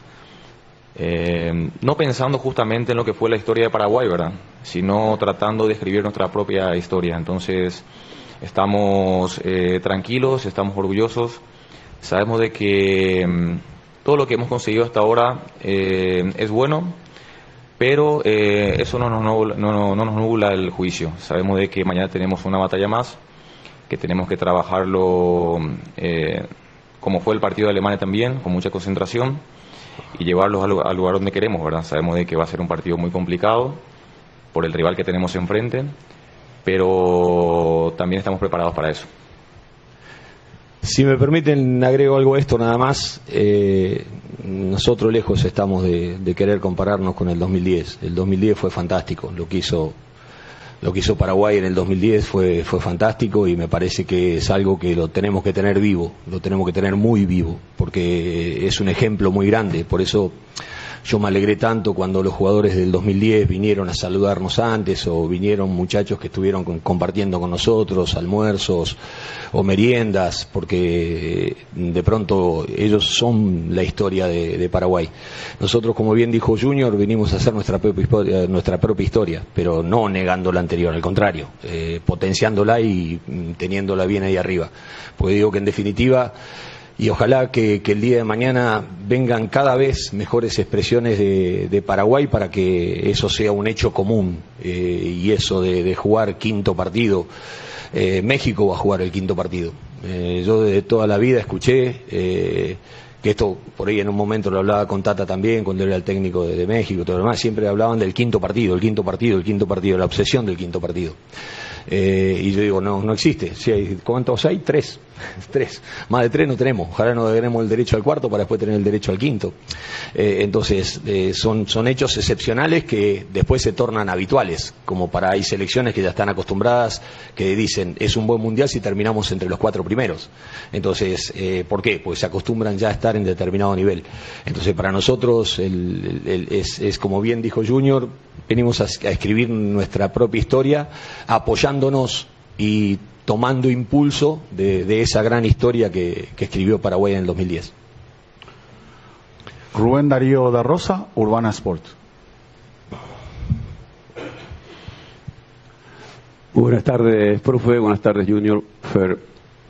Speaker 9: no pensando justamente en lo que fue la historia de Paraguay, ¿verdad?, sino tratando de escribir nuestra propia historia. Entonces, estamos tranquilos, estamos orgullosos, sabemos de que todo lo que hemos conseguido hasta ahora es bueno, pero eso no nos nubla el juicio. Sabemos de que mañana tenemos una batalla más que tenemos que trabajarlo como fue el partido de Alemania también, con mucha concentración, y llevarlos al lugar donde queremos, ¿verdad? Sabemos de que va a ser un partido muy complicado por el rival que tenemos enfrente, pero también estamos preparados para eso.
Speaker 8: Si me permiten, agrego algo a esto nada más. Nosotros lejos estamos de querer compararnos con el 2010. El 2010 fue fantástico. Lo que hizo Paraguay en el 2010 fue fantástico, y me parece que es algo que lo tenemos que tener vivo, lo tenemos que tener muy vivo, porque es un ejemplo muy grande. Por eso yo me alegré tanto cuando los jugadores del 2010 vinieron a saludarnos antes, o vinieron muchachos que estuvieron compartiendo con nosotros almuerzos o meriendas, porque de pronto ellos son la historia de Paraguay. Nosotros, como bien dijo Junior, vinimos a hacer nuestra propia historia, pero no negando la anterior, al contrario, potenciándola y teniéndola bien ahí arriba. Porque digo que en definitiva, y ojalá que el día de mañana vengan cada vez mejores expresiones de Paraguay para que eso sea un hecho común, y eso de jugar quinto partido. México va a jugar el quinto partido. Yo desde toda la vida escuché que esto, por ahí en un momento lo hablaba con Tata también, cuando era el técnico de México y todo lo demás, siempre hablaban del quinto partido, la obsesión del quinto partido. Y yo digo, no existe. ¿Cuántos hay? Tres. Más de tres no tenemos. Ojalá no tenemos el derecho al cuarto para después tener el derecho al quinto. Entonces, son hechos excepcionales que después se tornan habituales, como hay selecciones que ya están acostumbradas, que dicen, es un buen mundial si terminamos entre los 4 primeros. Entonces, ¿por qué? Pues se acostumbran ya a estar en determinado nivel. Entonces, para nosotros es como bien dijo Junior, venimos a escribir nuestra propia historia, apoyándonos y tomando impulso de esa gran historia que escribió Paraguay en el 2010.
Speaker 6: Rubén Darío da Rosa, Urbana Sport.
Speaker 11: Buenas tardes, profe. Buenas tardes, Junior. Fer.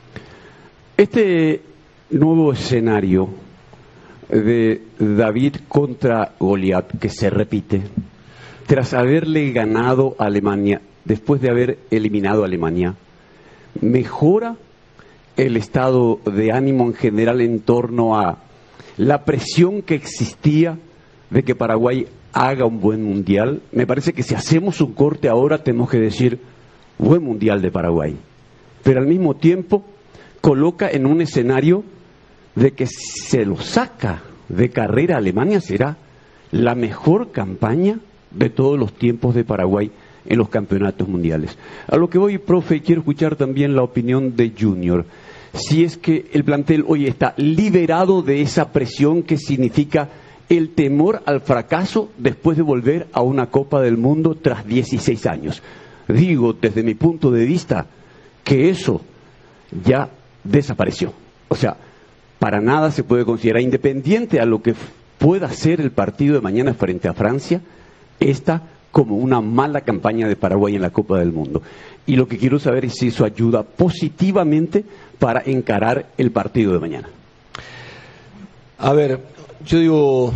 Speaker 11: Este nuevo escenario de David contra Goliat, que se repite, tras haberle ganado a Alemania, después de haber eliminado a Alemania, ¿mejora el estado de ánimo en general en torno a la presión que existía de que Paraguay haga un buen mundial? Me parece que si hacemos un corte ahora tenemos que decir buen mundial de Paraguay, pero al mismo tiempo coloca en un escenario de que si se lo saca de carrera a Alemania será la mejor campaña de todos los tiempos de Paraguay en los campeonatos mundiales. A lo que voy, profe, quiero escuchar también la opinión de Junior. Si es que el plantel hoy está liberado de esa presión que significa el temor al fracaso después de volver a una Copa del Mundo tras 16 años. Digo, desde mi punto de vista, que eso ya desapareció. O sea, para nada se puede considerar, independiente a lo que pueda ser el partido de mañana frente a Francia, esta como una mala campaña de Paraguay en la Copa del Mundo. Y lo que quiero saber es si eso ayuda positivamente para encarar el partido de mañana.
Speaker 8: A ver, yo digo,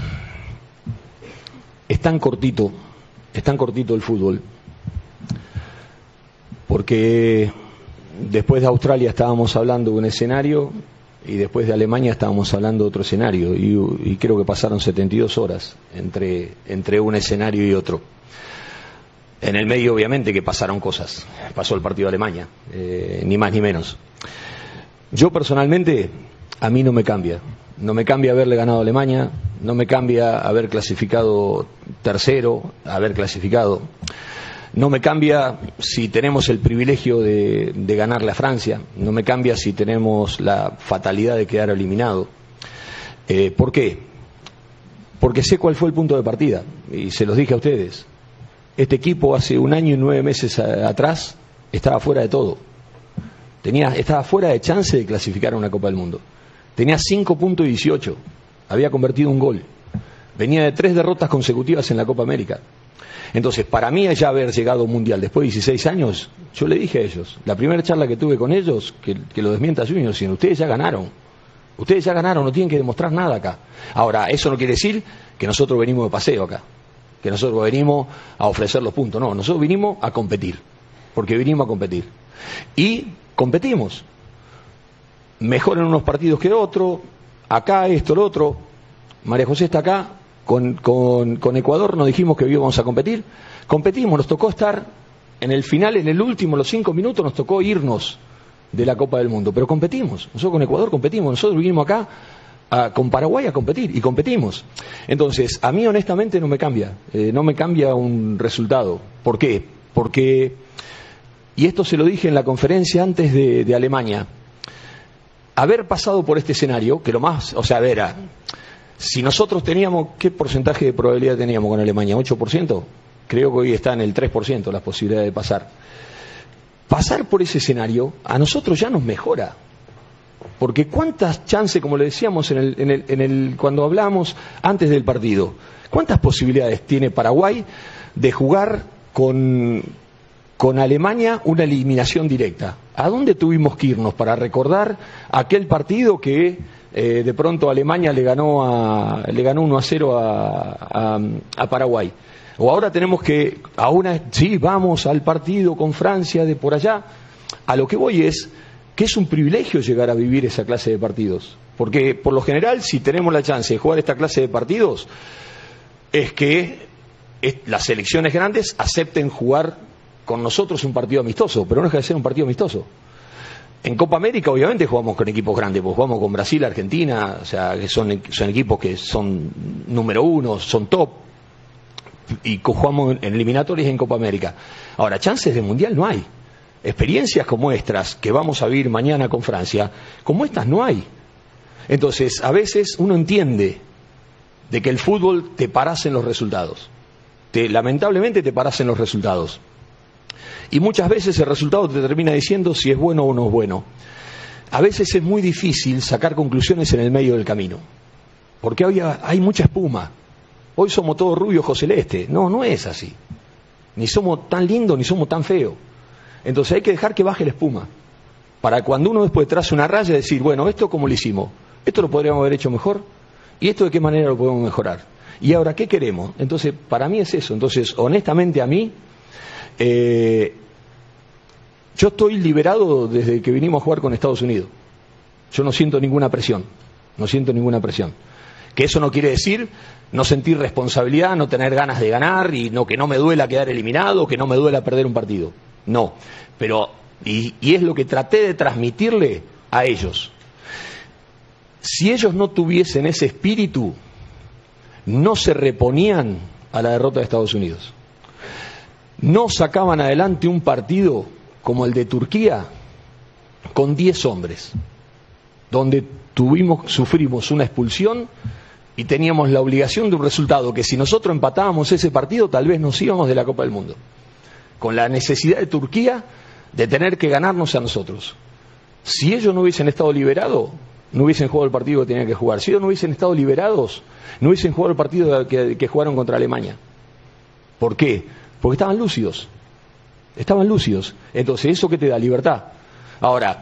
Speaker 8: es tan cortito el fútbol, porque después de Australia estábamos hablando de un escenario y después de Alemania estábamos hablando de otro escenario, y creo que pasaron 72 horas entre un escenario y otro. En el medio, obviamente, que pasaron cosas. Pasó el partido de Alemania, ni más ni menos. Yo personalmente, a mí no me cambia haberle ganado a Alemania, no me cambia haber clasificado tercero, haber clasificado. No me cambia si tenemos el privilegio de ganarle a Francia, no me cambia si tenemos la fatalidad de quedar eliminado. ¿Por qué? Porque sé cuál fue el punto de partida, y se los dije a ustedes. Este equipo hace 1 año y 9 meses atrás estaba fuera de todo. Estaba fuera de chance de clasificar a una Copa del Mundo. Tenía 5 puntos y 18, había convertido un gol. Venía de 3 derrotas consecutivas en la Copa América. Entonces, para mí, ya haber llegado a un mundial después de 16 años, yo le dije a ellos, la primera charla que tuve con ellos, que lo desmienta Junior, sino ustedes ya ganaron, no tienen que demostrar nada acá. Ahora, eso no quiere decir que nosotros venimos de paseo acá, que nosotros venimos a ofrecer los puntos, no, nosotros vinimos a competir, porque vinimos a competir. Y competimos. Mejor en unos partidos que otros, acá esto, lo otro. María José está acá, con Ecuador nos dijimos que íbamos a competir. Competimos, nos tocó estar en el final, en el último, los 5 minutos, nos tocó irnos de la Copa del Mundo. Pero competimos, nosotros con Ecuador competimos, nosotros vinimos acá con Paraguay a competir y competimos. Entonces, a mí honestamente no me cambia un resultado. ¿Por qué? Porque, y esto se lo dije en la conferencia antes de Alemania, haber pasado por este escenario, que lo más, o sea, era, si nosotros teníamos, ¿qué porcentaje de probabilidad teníamos con Alemania? ¿8%? Creo que hoy está en el 3% las posibilidades de pasar. Pasar por ese escenario a nosotros ya nos mejora. Porque cuántas chances, como le decíamos cuando hablamos antes del partido, cuántas posibilidades tiene Paraguay de jugar con Alemania una eliminación directa. ¿A dónde tuvimos que irnos para recordar aquel partido que de pronto Alemania le ganó 1-0 a Paraguay? O ahora tenemos que, sí, vamos al partido con Francia de por allá. A lo que voy es que es un privilegio llegar a vivir esa clase de partidos. Porque por lo general, si tenemos la chance de jugar esta clase de partidos, es que las selecciones grandes acepten jugar con nosotros un partido amistoso, pero no deja de ser un partido amistoso. En Copa América obviamente jugamos con equipos grandes, pues jugamos con Brasil, Argentina, o sea, que son equipos que son número 1, son top, y jugamos en eliminatorias en Copa América. Ahora, chances de Mundial no hay. Experiencias como estas que vamos a vivir mañana con Francia, como estas no hay. Entonces, a veces uno entiende de que el fútbol te paras en los resultados. Lamentablemente te paras en los resultados. Y muchas veces el resultado te termina diciendo si es bueno o no es bueno. A veces es muy difícil sacar conclusiones en el medio del camino, porque hoy hay mucha espuma. Hoy somos todos rubios ojos celeste. No es así. Ni somos tan lindos ni somos tan feos. Entonces hay que dejar que baje la espuma, para cuando uno después trace una raya decir, bueno, esto cómo lo hicimos, esto lo podríamos haber hecho mejor, y esto de qué manera lo podemos mejorar. Y ahora, ¿qué queremos? Entonces, para mí es eso. Entonces, honestamente a mí, yo estoy liberado desde que vinimos a jugar con Estados Unidos. Yo no siento ninguna presión. Que eso no quiere decir no sentir responsabilidad, no tener ganas de ganar, y que no me duela quedar eliminado, que no me duela perder un partido. No, pero, y es lo que traté de transmitirle a ellos. Si ellos no tuviesen ese espíritu, no se reponían a la derrota de Estados Unidos. No sacaban adelante un partido como el de Turquía con 10 hombres, donde sufrimos una expulsión y teníamos la obligación de un resultado que si nosotros empatábamos ese partido tal vez nos íbamos de la Copa del Mundo, con la necesidad de Turquía de tener que ganarnos a nosotros. Si ellos no hubiesen estado liberados, no hubiesen jugado el partido que tenían que jugar. Si ellos no hubiesen estado liberados, no hubiesen jugado el partido que jugaron contra Alemania. ¿Por qué? Porque estaban lúcidos. Entonces, ¿eso qué te da? Libertad. Ahora,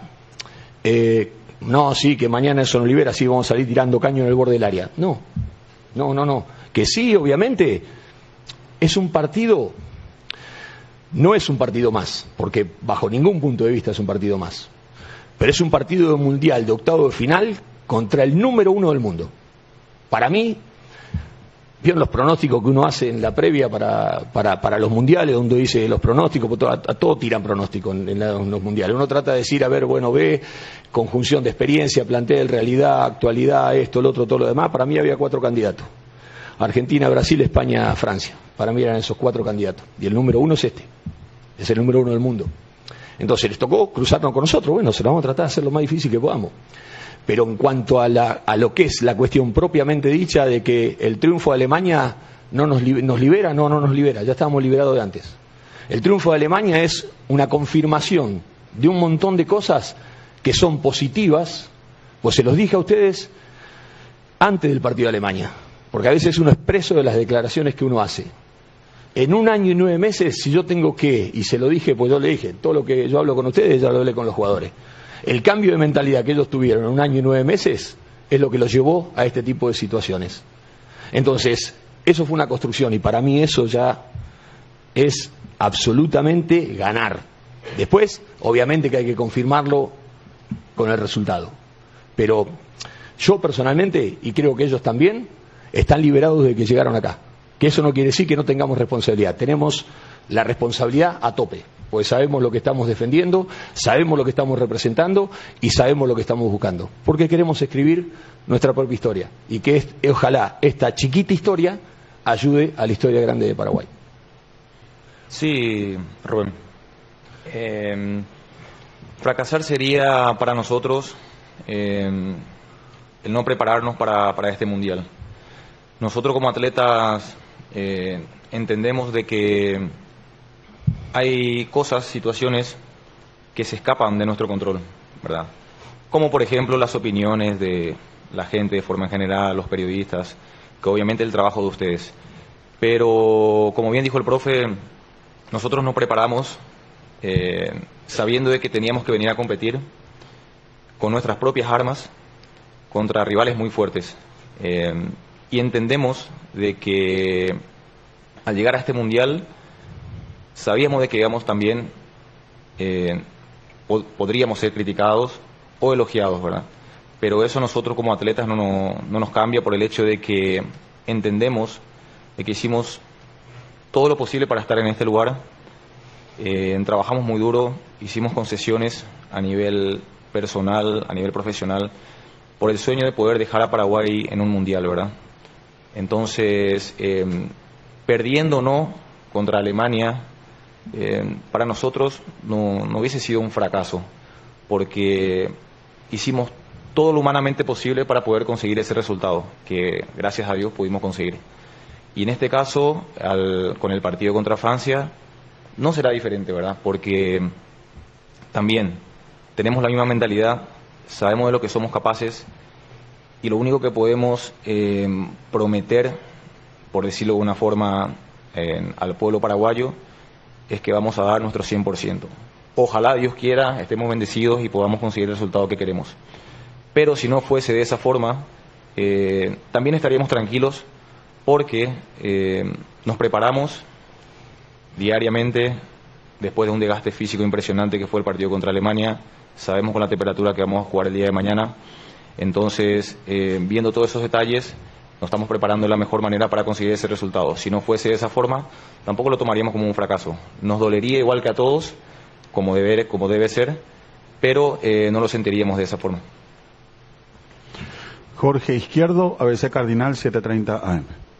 Speaker 8: no, sí, que mañana eso nos libera, sí vamos a salir tirando caño en el borde del área. No. Que sí, obviamente, es un partido, no es un partido más, porque bajo ningún punto de vista es un partido más. Pero es un partido de mundial, de octavo de final, contra el número 1 del mundo. Para mí, vieron los pronósticos que uno hace en la previa para los mundiales, donde dice los pronósticos, a todo tiran pronósticos en los mundiales. Uno trata de decir, a ver, bueno, ve, conjunción de experiencia, plantel, realidad, actualidad, esto, lo otro, todo lo demás. Para mí había 4 candidatos. Argentina, Brasil, España, Francia. Para mí eran esos 4 candidatos. Y el número 1 es este. Es el número 1 del mundo. Entonces les tocó cruzarnos con nosotros. Bueno, se lo vamos a tratar de hacer lo más difícil que podamos. Pero en cuanto a lo que es la cuestión propiamente dicha de que el triunfo de Alemania nos libera, no nos libera, ya estábamos liberados de antes. El triunfo de Alemania es una confirmación de un montón de cosas que son positivas, pues se los dije a ustedes antes del partido de Alemania, porque a veces uno es preso de las declaraciones que uno hace. En 1 año y 9 meses, si yo tengo que, y se lo dije, pues yo le dije, todo lo que yo hablo con ustedes, ya lo hablé con los jugadores. El cambio de mentalidad que ellos tuvieron en 1 año y 9 meses es lo que los llevó a este tipo de situaciones. Entonces, eso fue una construcción y para mí eso ya es absolutamente ganar. Después, obviamente que hay que confirmarlo con el resultado. Pero yo personalmente, y creo que ellos también, están liberados de que llegaron acá. Que eso no quiere decir que no tengamos responsabilidad. Tenemos la responsabilidad a tope, pues sabemos lo que estamos defendiendo, sabemos lo que estamos representando y sabemos lo que estamos buscando. Porque queremos escribir nuestra propia historia y que ojalá esta chiquita historia ayude a la historia grande de Paraguay.
Speaker 9: Sí, Rubén. Fracasar sería para nosotros el no prepararnos para este mundial. Nosotros como atletas entendemos de que hay cosas, situaciones que se escapan de nuestro control, ¿verdad? Como por ejemplo las opiniones de la gente de forma general, los periodistas, que obviamente el trabajo de ustedes. Pero como bien dijo el profe, nosotros nos preparamos sabiendo de que teníamos que venir a competir con nuestras propias armas contra rivales muy fuertes. Y entendemos de que al llegar a este mundial sabíamos de que íbamos también podríamos ser criticados o elogiados, ¿verdad? Pero eso nosotros como atletas no nos cambia por el hecho de que entendemos de que hicimos todo lo posible para estar en este lugar. Trabajamos muy duro, hicimos concesiones a nivel personal, a nivel profesional, por el sueño de poder dejar a Paraguay en un mundial, ¿verdad? Entonces, perdiendo o no contra Alemania, para nosotros no hubiese sido un fracaso, porque hicimos todo lo humanamente posible para poder conseguir ese resultado, que gracias a Dios pudimos conseguir. Y en este caso, con el partido contra Francia, no será diferente, ¿verdad? Porque también tenemos la misma mentalidad, sabemos de lo que somos capaces y lo único que podemos prometer, por decirlo de una forma, al pueblo paraguayo es que vamos a dar nuestro 100%. Ojalá Dios quiera, estemos bendecidos y podamos conseguir el resultado que queremos. Pero si no fuese de esa forma, también estaríamos tranquilos porque nos preparamos diariamente después de un desgaste físico impresionante que fue el partido contra Alemania. Sabemos con la temperatura que vamos a jugar el día de mañana. Entonces, viendo todos esos detalles, nos estamos preparando de la mejor manera para conseguir ese resultado. Si no fuese de esa forma, tampoco lo tomaríamos como un fracaso. Nos dolería igual que a todos, como debe ser, pero no lo sentiríamos de esa forma.
Speaker 6: Jorge Izquierdo, ABC Cardinal 730 AM.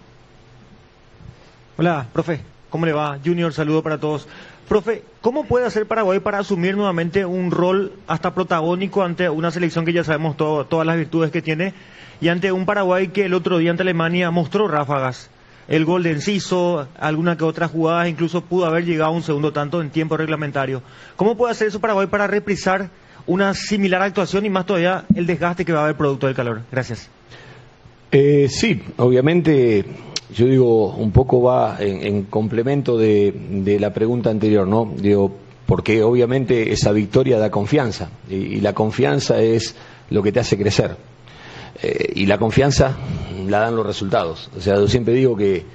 Speaker 12: Hola, profe, ¿cómo le va? Junior, saludo para todos. Profe, ¿cómo puede hacer Paraguay para asumir nuevamente un rol hasta protagónico ante una selección que ya sabemos todas las virtudes que tiene y ante un Paraguay que el otro día ante Alemania mostró ráfagas? El gol de Enciso, alguna que otra jugada, incluso pudo haber llegado a un segundo tanto en tiempo reglamentario. ¿Cómo puede hacer eso Paraguay para reprisar una similar actuación y más todavía el desgaste que va a haber producto del calor? Gracias.
Speaker 8: Sí, obviamente, yo digo, un poco va en complemento de la pregunta anterior, ¿no? Digo, porque obviamente esa victoria da confianza y la confianza es lo que te hace crecer. Y la confianza la dan los resultados. O sea, yo siempre digo que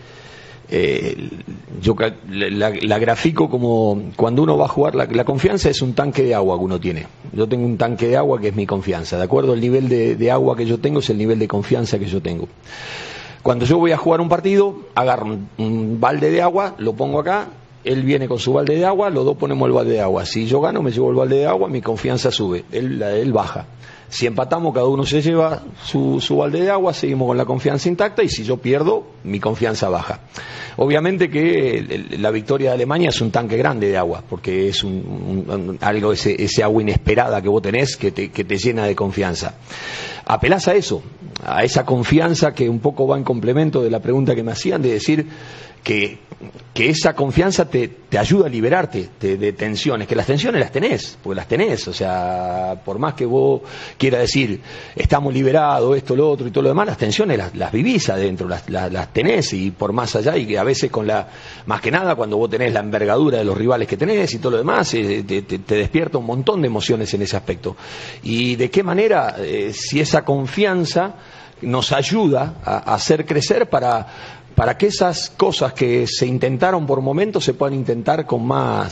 Speaker 8: yo la grafico como cuando uno va a jugar, la confianza es un tanque de agua que uno tiene. Yo tengo un tanque de agua que es mi confianza. De acuerdo al nivel de agua que yo tengo es el nivel de confianza que yo tengo. Cuando yo voy a jugar un partido, agarro un balde de agua, lo pongo acá, él viene con su balde de agua, los dos ponemos el balde de agua. Si yo gano, me llevo el balde de agua, mi confianza sube, él baja. Si empatamos, cada uno se lleva su balde de agua, seguimos con la confianza intacta, y si yo pierdo, mi confianza baja. Obviamente que la victoria de Alemania es un tanque grande de agua, porque es algo, ese agua inesperada que vos tenés que te llena de confianza. Apelás a eso, a esa confianza que un poco va en complemento de la pregunta que me hacían, de decir que esa confianza te ayuda a liberarte de tensiones, que las tensiones las tenés, porque las tenés, o sea, por más que vos quieras decir, estamos liberados, esto, lo otro y todo lo demás, las tensiones las vivís adentro, las tenés, y por más allá, y que a veces más que nada cuando vos tenés la envergadura de los rivales que tenés y todo lo demás, te despierta un montón de emociones en ese aspecto. Y de qué manera, si esa confianza nos ayuda a hacer crecer para que esas cosas que se intentaron por momentos se puedan intentar con más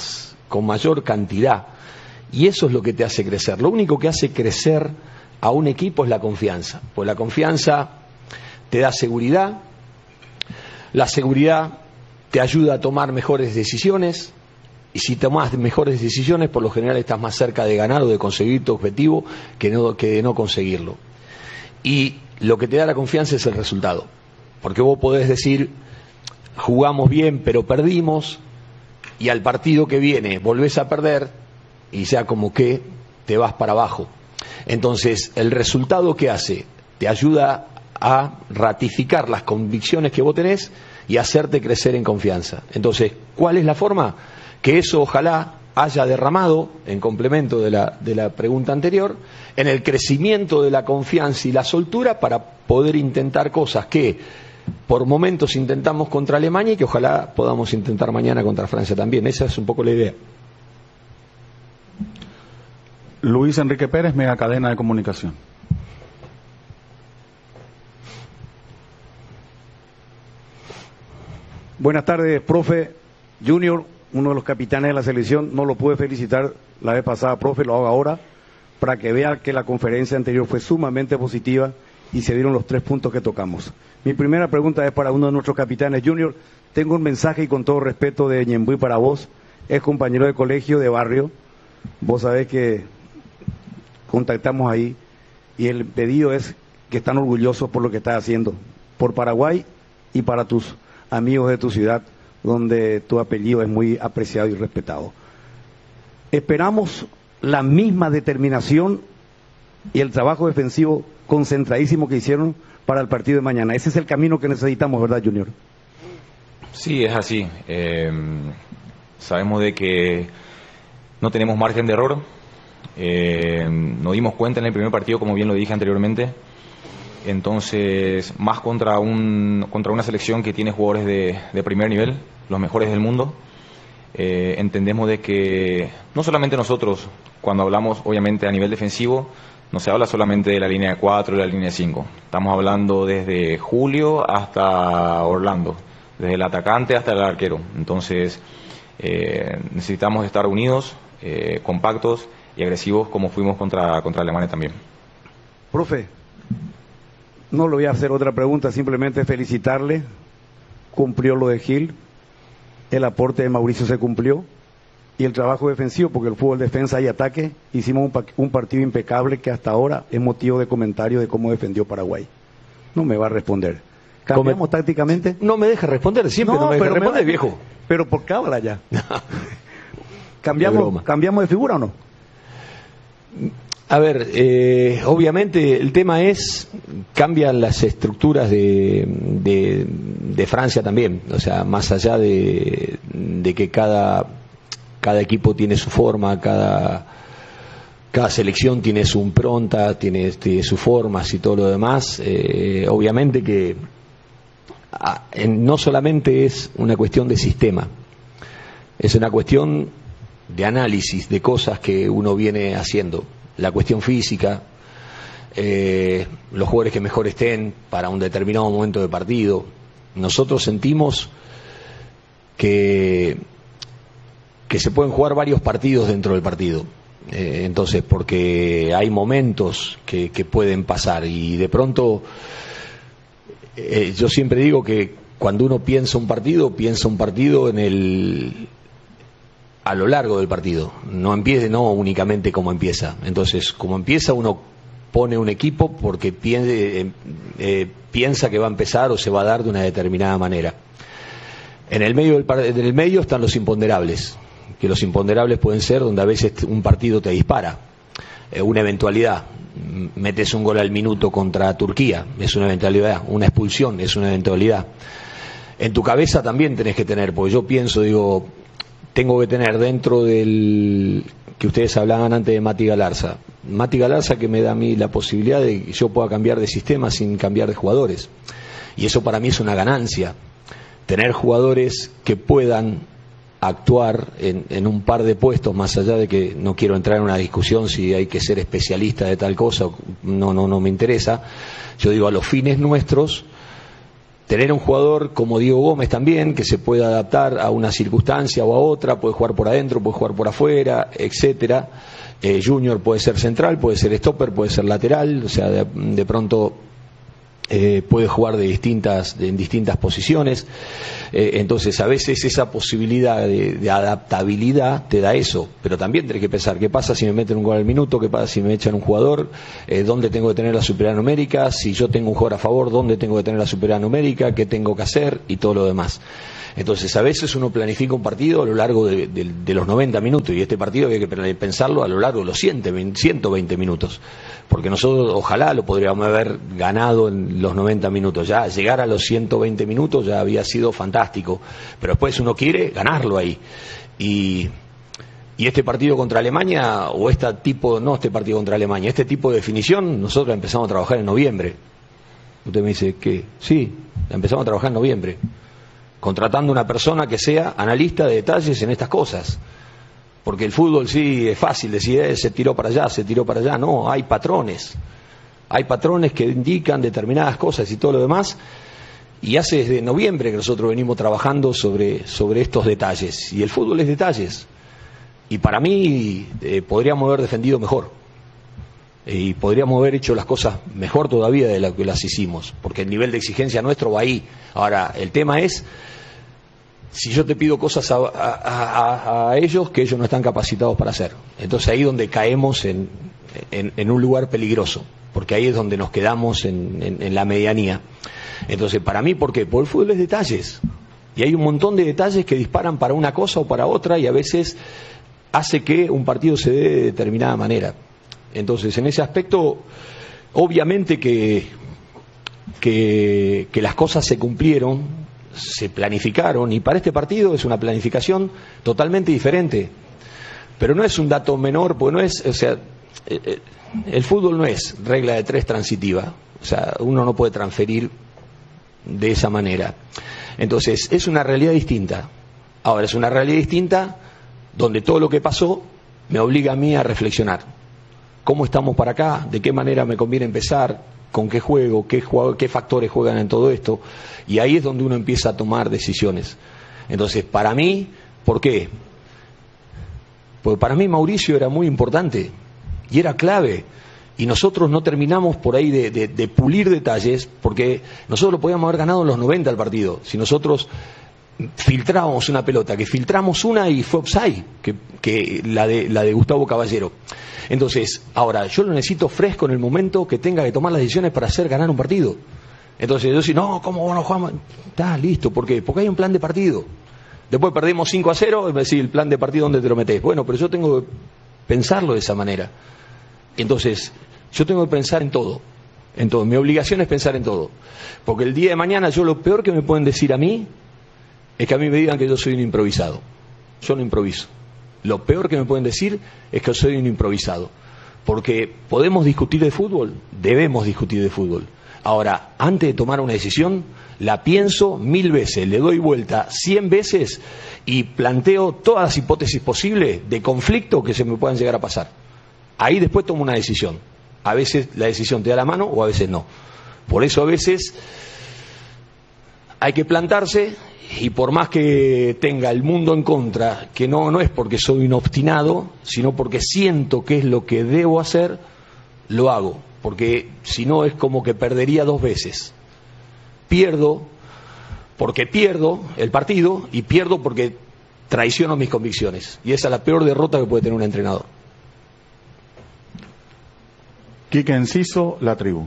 Speaker 8: con mayor cantidad. Y eso es lo que te hace crecer. Lo único que hace crecer a un equipo es la confianza. Pues la confianza te da seguridad, la seguridad te ayuda a tomar mejores decisiones, y si tomas mejores decisiones, por lo general estás más cerca de ganar o de conseguir tu objetivo que de no conseguirlo. Y lo que te da la confianza es el resultado. Porque vos podés decir, jugamos bien pero perdimos, y al partido que viene volvés a perder y ya como que te vas para abajo. Entonces, el resultado que hace te ayuda a ratificar las convicciones que vos tenés y hacerte crecer en confianza. Entonces, ¿cuál es la forma? Que eso ojalá haya derramado, en complemento de la pregunta anterior, en el crecimiento de la confianza y la soltura para poder intentar cosas que por momentos intentamos contra Alemania y que ojalá podamos intentar mañana contra Francia también. Esa es un poco la idea.
Speaker 6: Luis Enrique Pérez, Mega Cadena de Comunicación.
Speaker 13: Buenas tardes, profe. Junior, uno de los capitanes de la selección, no lo pude felicitar la vez pasada, profe, lo hago ahora, para que vea que la conferencia anterior fue sumamente positiva y se dieron los 3 puntos que tocamos. Mi primera pregunta es para uno de nuestros capitanes. Junior, tengo un mensaje y con todo respeto de Ñembuy para vos, es compañero de colegio, de barrio, vos sabés que contactamos ahí y el pedido es que están orgullosos por lo que estás haciendo, por Paraguay y para tus amigos de tu ciudad, donde tu apellido es muy apreciado y respetado. Esperamos la misma determinación y el trabajo defensivo concentradísimo que hicieron para el partido de mañana. Ese es el camino que necesitamos, ¿verdad, Junior?
Speaker 9: Sí, es así. Sabemos de que no tenemos margen de error. Nos dimos cuenta en el primer partido, como bien lo dije anteriormente. Entonces, más contra una selección que tiene jugadores de primer nivel, los mejores del mundo, entendemos de que no solamente nosotros, cuando hablamos obviamente a nivel defensivo, no se habla solamente de la línea de 4 y la línea de 5. Estamos hablando desde Julio hasta Orlando, desde el atacante hasta el arquero. Entonces, necesitamos estar unidos, compactos y agresivos como fuimos contra Alemania también.
Speaker 13: Profe, no le voy a hacer otra pregunta, simplemente felicitarle. Cumplió lo de Gil, el aporte de Mauricio se cumplió y el trabajo defensivo, porque el fútbol defensa y ataque, hicimos un partido impecable que hasta ahora es motivo de comentario de cómo defendió Paraguay. No me va a responder. ¿Cambiamos tácticamente?
Speaker 8: No me deja responder, siempre no me deja responder, viejo.
Speaker 13: Pero por cábala ya. ¿Cambiamos de figura o no?
Speaker 8: A ver, obviamente el tema es, cambian las estructuras de Francia también, o sea, más allá de que cada equipo tiene su forma, cada selección tiene su impronta, tiene sus formas y todo lo demás, obviamente que no solamente es una cuestión de sistema, es una cuestión de análisis de cosas que uno viene haciendo. La cuestión física, los jugadores que mejor estén para un determinado momento de partido. Nosotros sentimos que se pueden jugar varios partidos dentro del partido. Entonces, porque hay momentos que pueden pasar y de pronto, yo siempre digo que cuando uno piensa un partido a lo largo del partido, no únicamente como empieza. Entonces, como empieza, uno pone un equipo porque piensa que va a empezar o se va a dar de una determinada manera. En el medio están los imponderables, que los imponderables pueden ser donde a veces un partido te dispara, una eventualidad. Metes un gol al minuto contra Turquía, es una eventualidad. Una expulsión es una eventualidad. En tu cabeza también tenés que tener, porque yo pienso, tengo que tener dentro del que ustedes hablaban antes de Mati Galarza que me da a mí la posibilidad de que yo pueda cambiar de sistema sin cambiar de jugadores, y eso para mí es una ganancia, tener jugadores que puedan actuar en un par de puestos, más allá de que no quiero entrar en una discusión si hay que ser especialista de tal cosa, no me interesa. Yo digo, a los fines nuestros tener un jugador como Diego Gómez también, que se pueda adaptar a una circunstancia o a otra, puede jugar por adentro, puede jugar por afuera, etcétera. Junior puede ser central, puede ser stopper, puede ser lateral, o sea, de pronto puede jugar en distintas posiciones. Entonces, a veces esa posibilidad de adaptabilidad te da eso, pero también tenés que pensar, ¿qué pasa si me meten un gol al minuto? ¿Qué pasa si me echan un jugador? ¿Dónde tengo que tener la superioridad numérica? Si yo tengo un jugador a favor, ¿dónde tengo que tener la superioridad numérica? ¿Qué tengo que hacer? Y todo lo demás. Entonces, a veces uno planifica un partido a lo largo de los 90 minutos, y este partido hay que pensarlo a lo largo de los 120 minutos, porque nosotros ojalá lo podríamos haber ganado en los 90 minutos. Ya llegar a los 120 minutos ya había sido fantástico, pero después uno quiere ganarlo ahí. Y este partido contra Alemania, o este partido contra Alemania, este tipo de definición, nosotros empezamos a trabajar en noviembre. Usted me dice que sí, empezamos a trabajar en noviembre, contratando una persona que sea analista de detalles en estas cosas. Porque el fútbol sí es fácil decir, se tiró para allá, no, hay patrones que indican determinadas cosas y todo lo demás, y hace desde noviembre que nosotros venimos trabajando sobre estos detalles, y el fútbol es detalles, y para mí podríamos haber defendido mejor, y podríamos haber hecho las cosas mejor todavía de lo que las hicimos, porque el nivel de exigencia nuestro va ahí. Ahora, el tema es si yo te pido cosas a ellos que ellos no están capacitados para hacer. Entonces ahí es donde caemos en un lugar peligroso, porque ahí es donde nos quedamos en la medianía. Entonces, para mí, ¿por qué? Porque el fútbol es detalles, y hay un montón de detalles que disparan para una cosa o para otra, y a veces hace que un partido se dé de determinada manera. Entonces, en ese aspecto, obviamente que las cosas se cumplieron, se planificaron, y para este partido es una planificación totalmente diferente, pero no es un dato menor, porque no es, o sea, el fútbol no es regla de 3 transitiva, o sea, uno no puede transferir de esa manera. Entonces, es una realidad distinta. Ahora, es una realidad distinta donde todo lo que pasó me obliga a mí a reflexionar. ¿Cómo estamos para acá? ¿De qué manera me conviene empezar? ¿Con qué juego? ¿Qué factores juegan en todo esto? Y ahí es donde uno empieza a tomar decisiones. Entonces, para mí, ¿por qué? Porque para mí Mauricio era muy importante y era clave. Y nosotros no terminamos por ahí de pulir detalles, porque nosotros lo podíamos haber ganado en los 90 el partido. Si nosotros filtrábamos una pelota, que filtramos una y fue offside, que la de Gustavo Caballero. Entonces, ahora, yo lo necesito fresco en el momento que tenga que tomar las decisiones para hacer ganar un partido. Entonces, yo decir, no, ¿cómo no jugamos? Está listo, ¿por qué? Porque hay un plan de partido. Después perdimos 5-0, y me decís, el plan de partido, ¿dónde te lo metés? Bueno, pero yo tengo que pensarlo de esa manera. Entonces, yo tengo que pensar en todo. En todo. Mi obligación es pensar en todo. Porque el día de mañana, yo lo peor que me pueden decir a mí es que a mí me digan que yo soy un improvisado. Yo no improviso. Lo peor que me pueden decir es que soy un improvisado. Porque podemos discutir de fútbol, debemos discutir de fútbol. Ahora, antes de tomar una decisión, la pienso 1000 veces, le doy vuelta 100 veces y planteo todas las hipótesis posibles de conflicto que se me puedan llegar a pasar. Ahí después tomo una decisión. A veces la decisión te da la mano o a veces no. Por eso a veces hay que plantarse. Y por más que tenga el mundo en contra, que no es porque soy un obstinado, sino porque siento que es lo que debo hacer, lo hago. Porque si no es como que perdería 2 veces. Pierdo porque pierdo el partido y pierdo porque traiciono mis convicciones. Y esa es la peor derrota que puede tener un entrenador.
Speaker 6: Quique Enciso, La Tribu.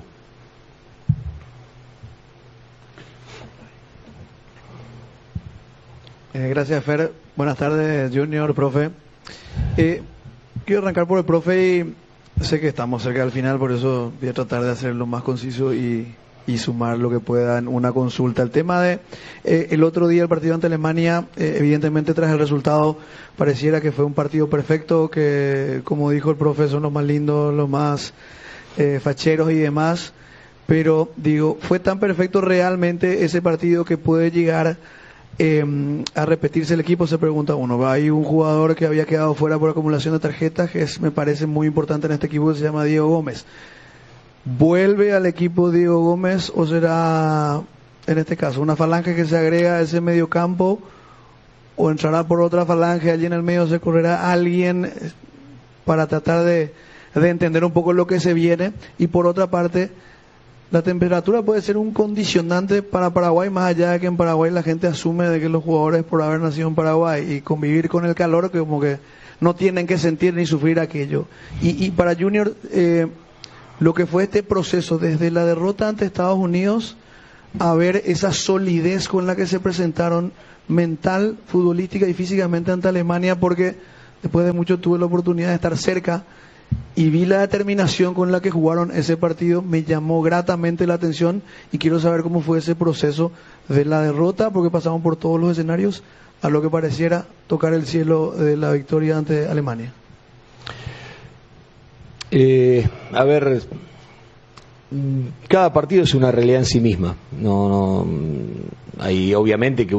Speaker 14: Gracias, Fer. Buenas tardes, Junior, profe. Quiero arrancar por el profe y sé que estamos cerca del final, por eso voy a tratar de hacerlo más conciso y sumar lo que pueda en una consulta. El tema de el otro día, el partido ante Alemania, evidentemente tras el resultado pareciera que fue un partido perfecto, que como dijo el profe son los más lindos, los más facheros y demás, pero digo, fue tan perfecto realmente ese partido que puede llegar a repetirse el equipo. Se pregunta uno, hay un jugador que había quedado fuera por acumulación de tarjetas que me parece muy importante en este equipo, que se llama Diego Gómez. ¿Vuelve al equipo Diego Gómez o será en este caso? ¿Una falange que se agrega a ese mediocampo o entrará por otra falange? Allí en el medio se correrá alguien para tratar de entender un poco lo que se viene. Y por otra parte, la temperatura puede ser un condicionante para Paraguay, más allá de que en Paraguay la gente asume de que los jugadores, por haber nacido en Paraguay y convivir con el calor, que como que no tienen que sentir ni sufrir aquello. Y para Junior, lo que fue este proceso desde la derrota ante Estados Unidos a ver esa solidez con la que se presentaron mental, futbolística y físicamente ante Alemania, porque después de mucho tuve la oportunidad de estar cerca y vi la determinación con la que jugaron ese partido. Me llamó gratamente la atención y quiero saber cómo fue ese proceso de la derrota, porque pasamos por todos los escenarios, a lo que pareciera tocar el cielo de la victoria ante Alemania.
Speaker 8: A ver, cada partido es una realidad en sí misma. No, hay obviamente que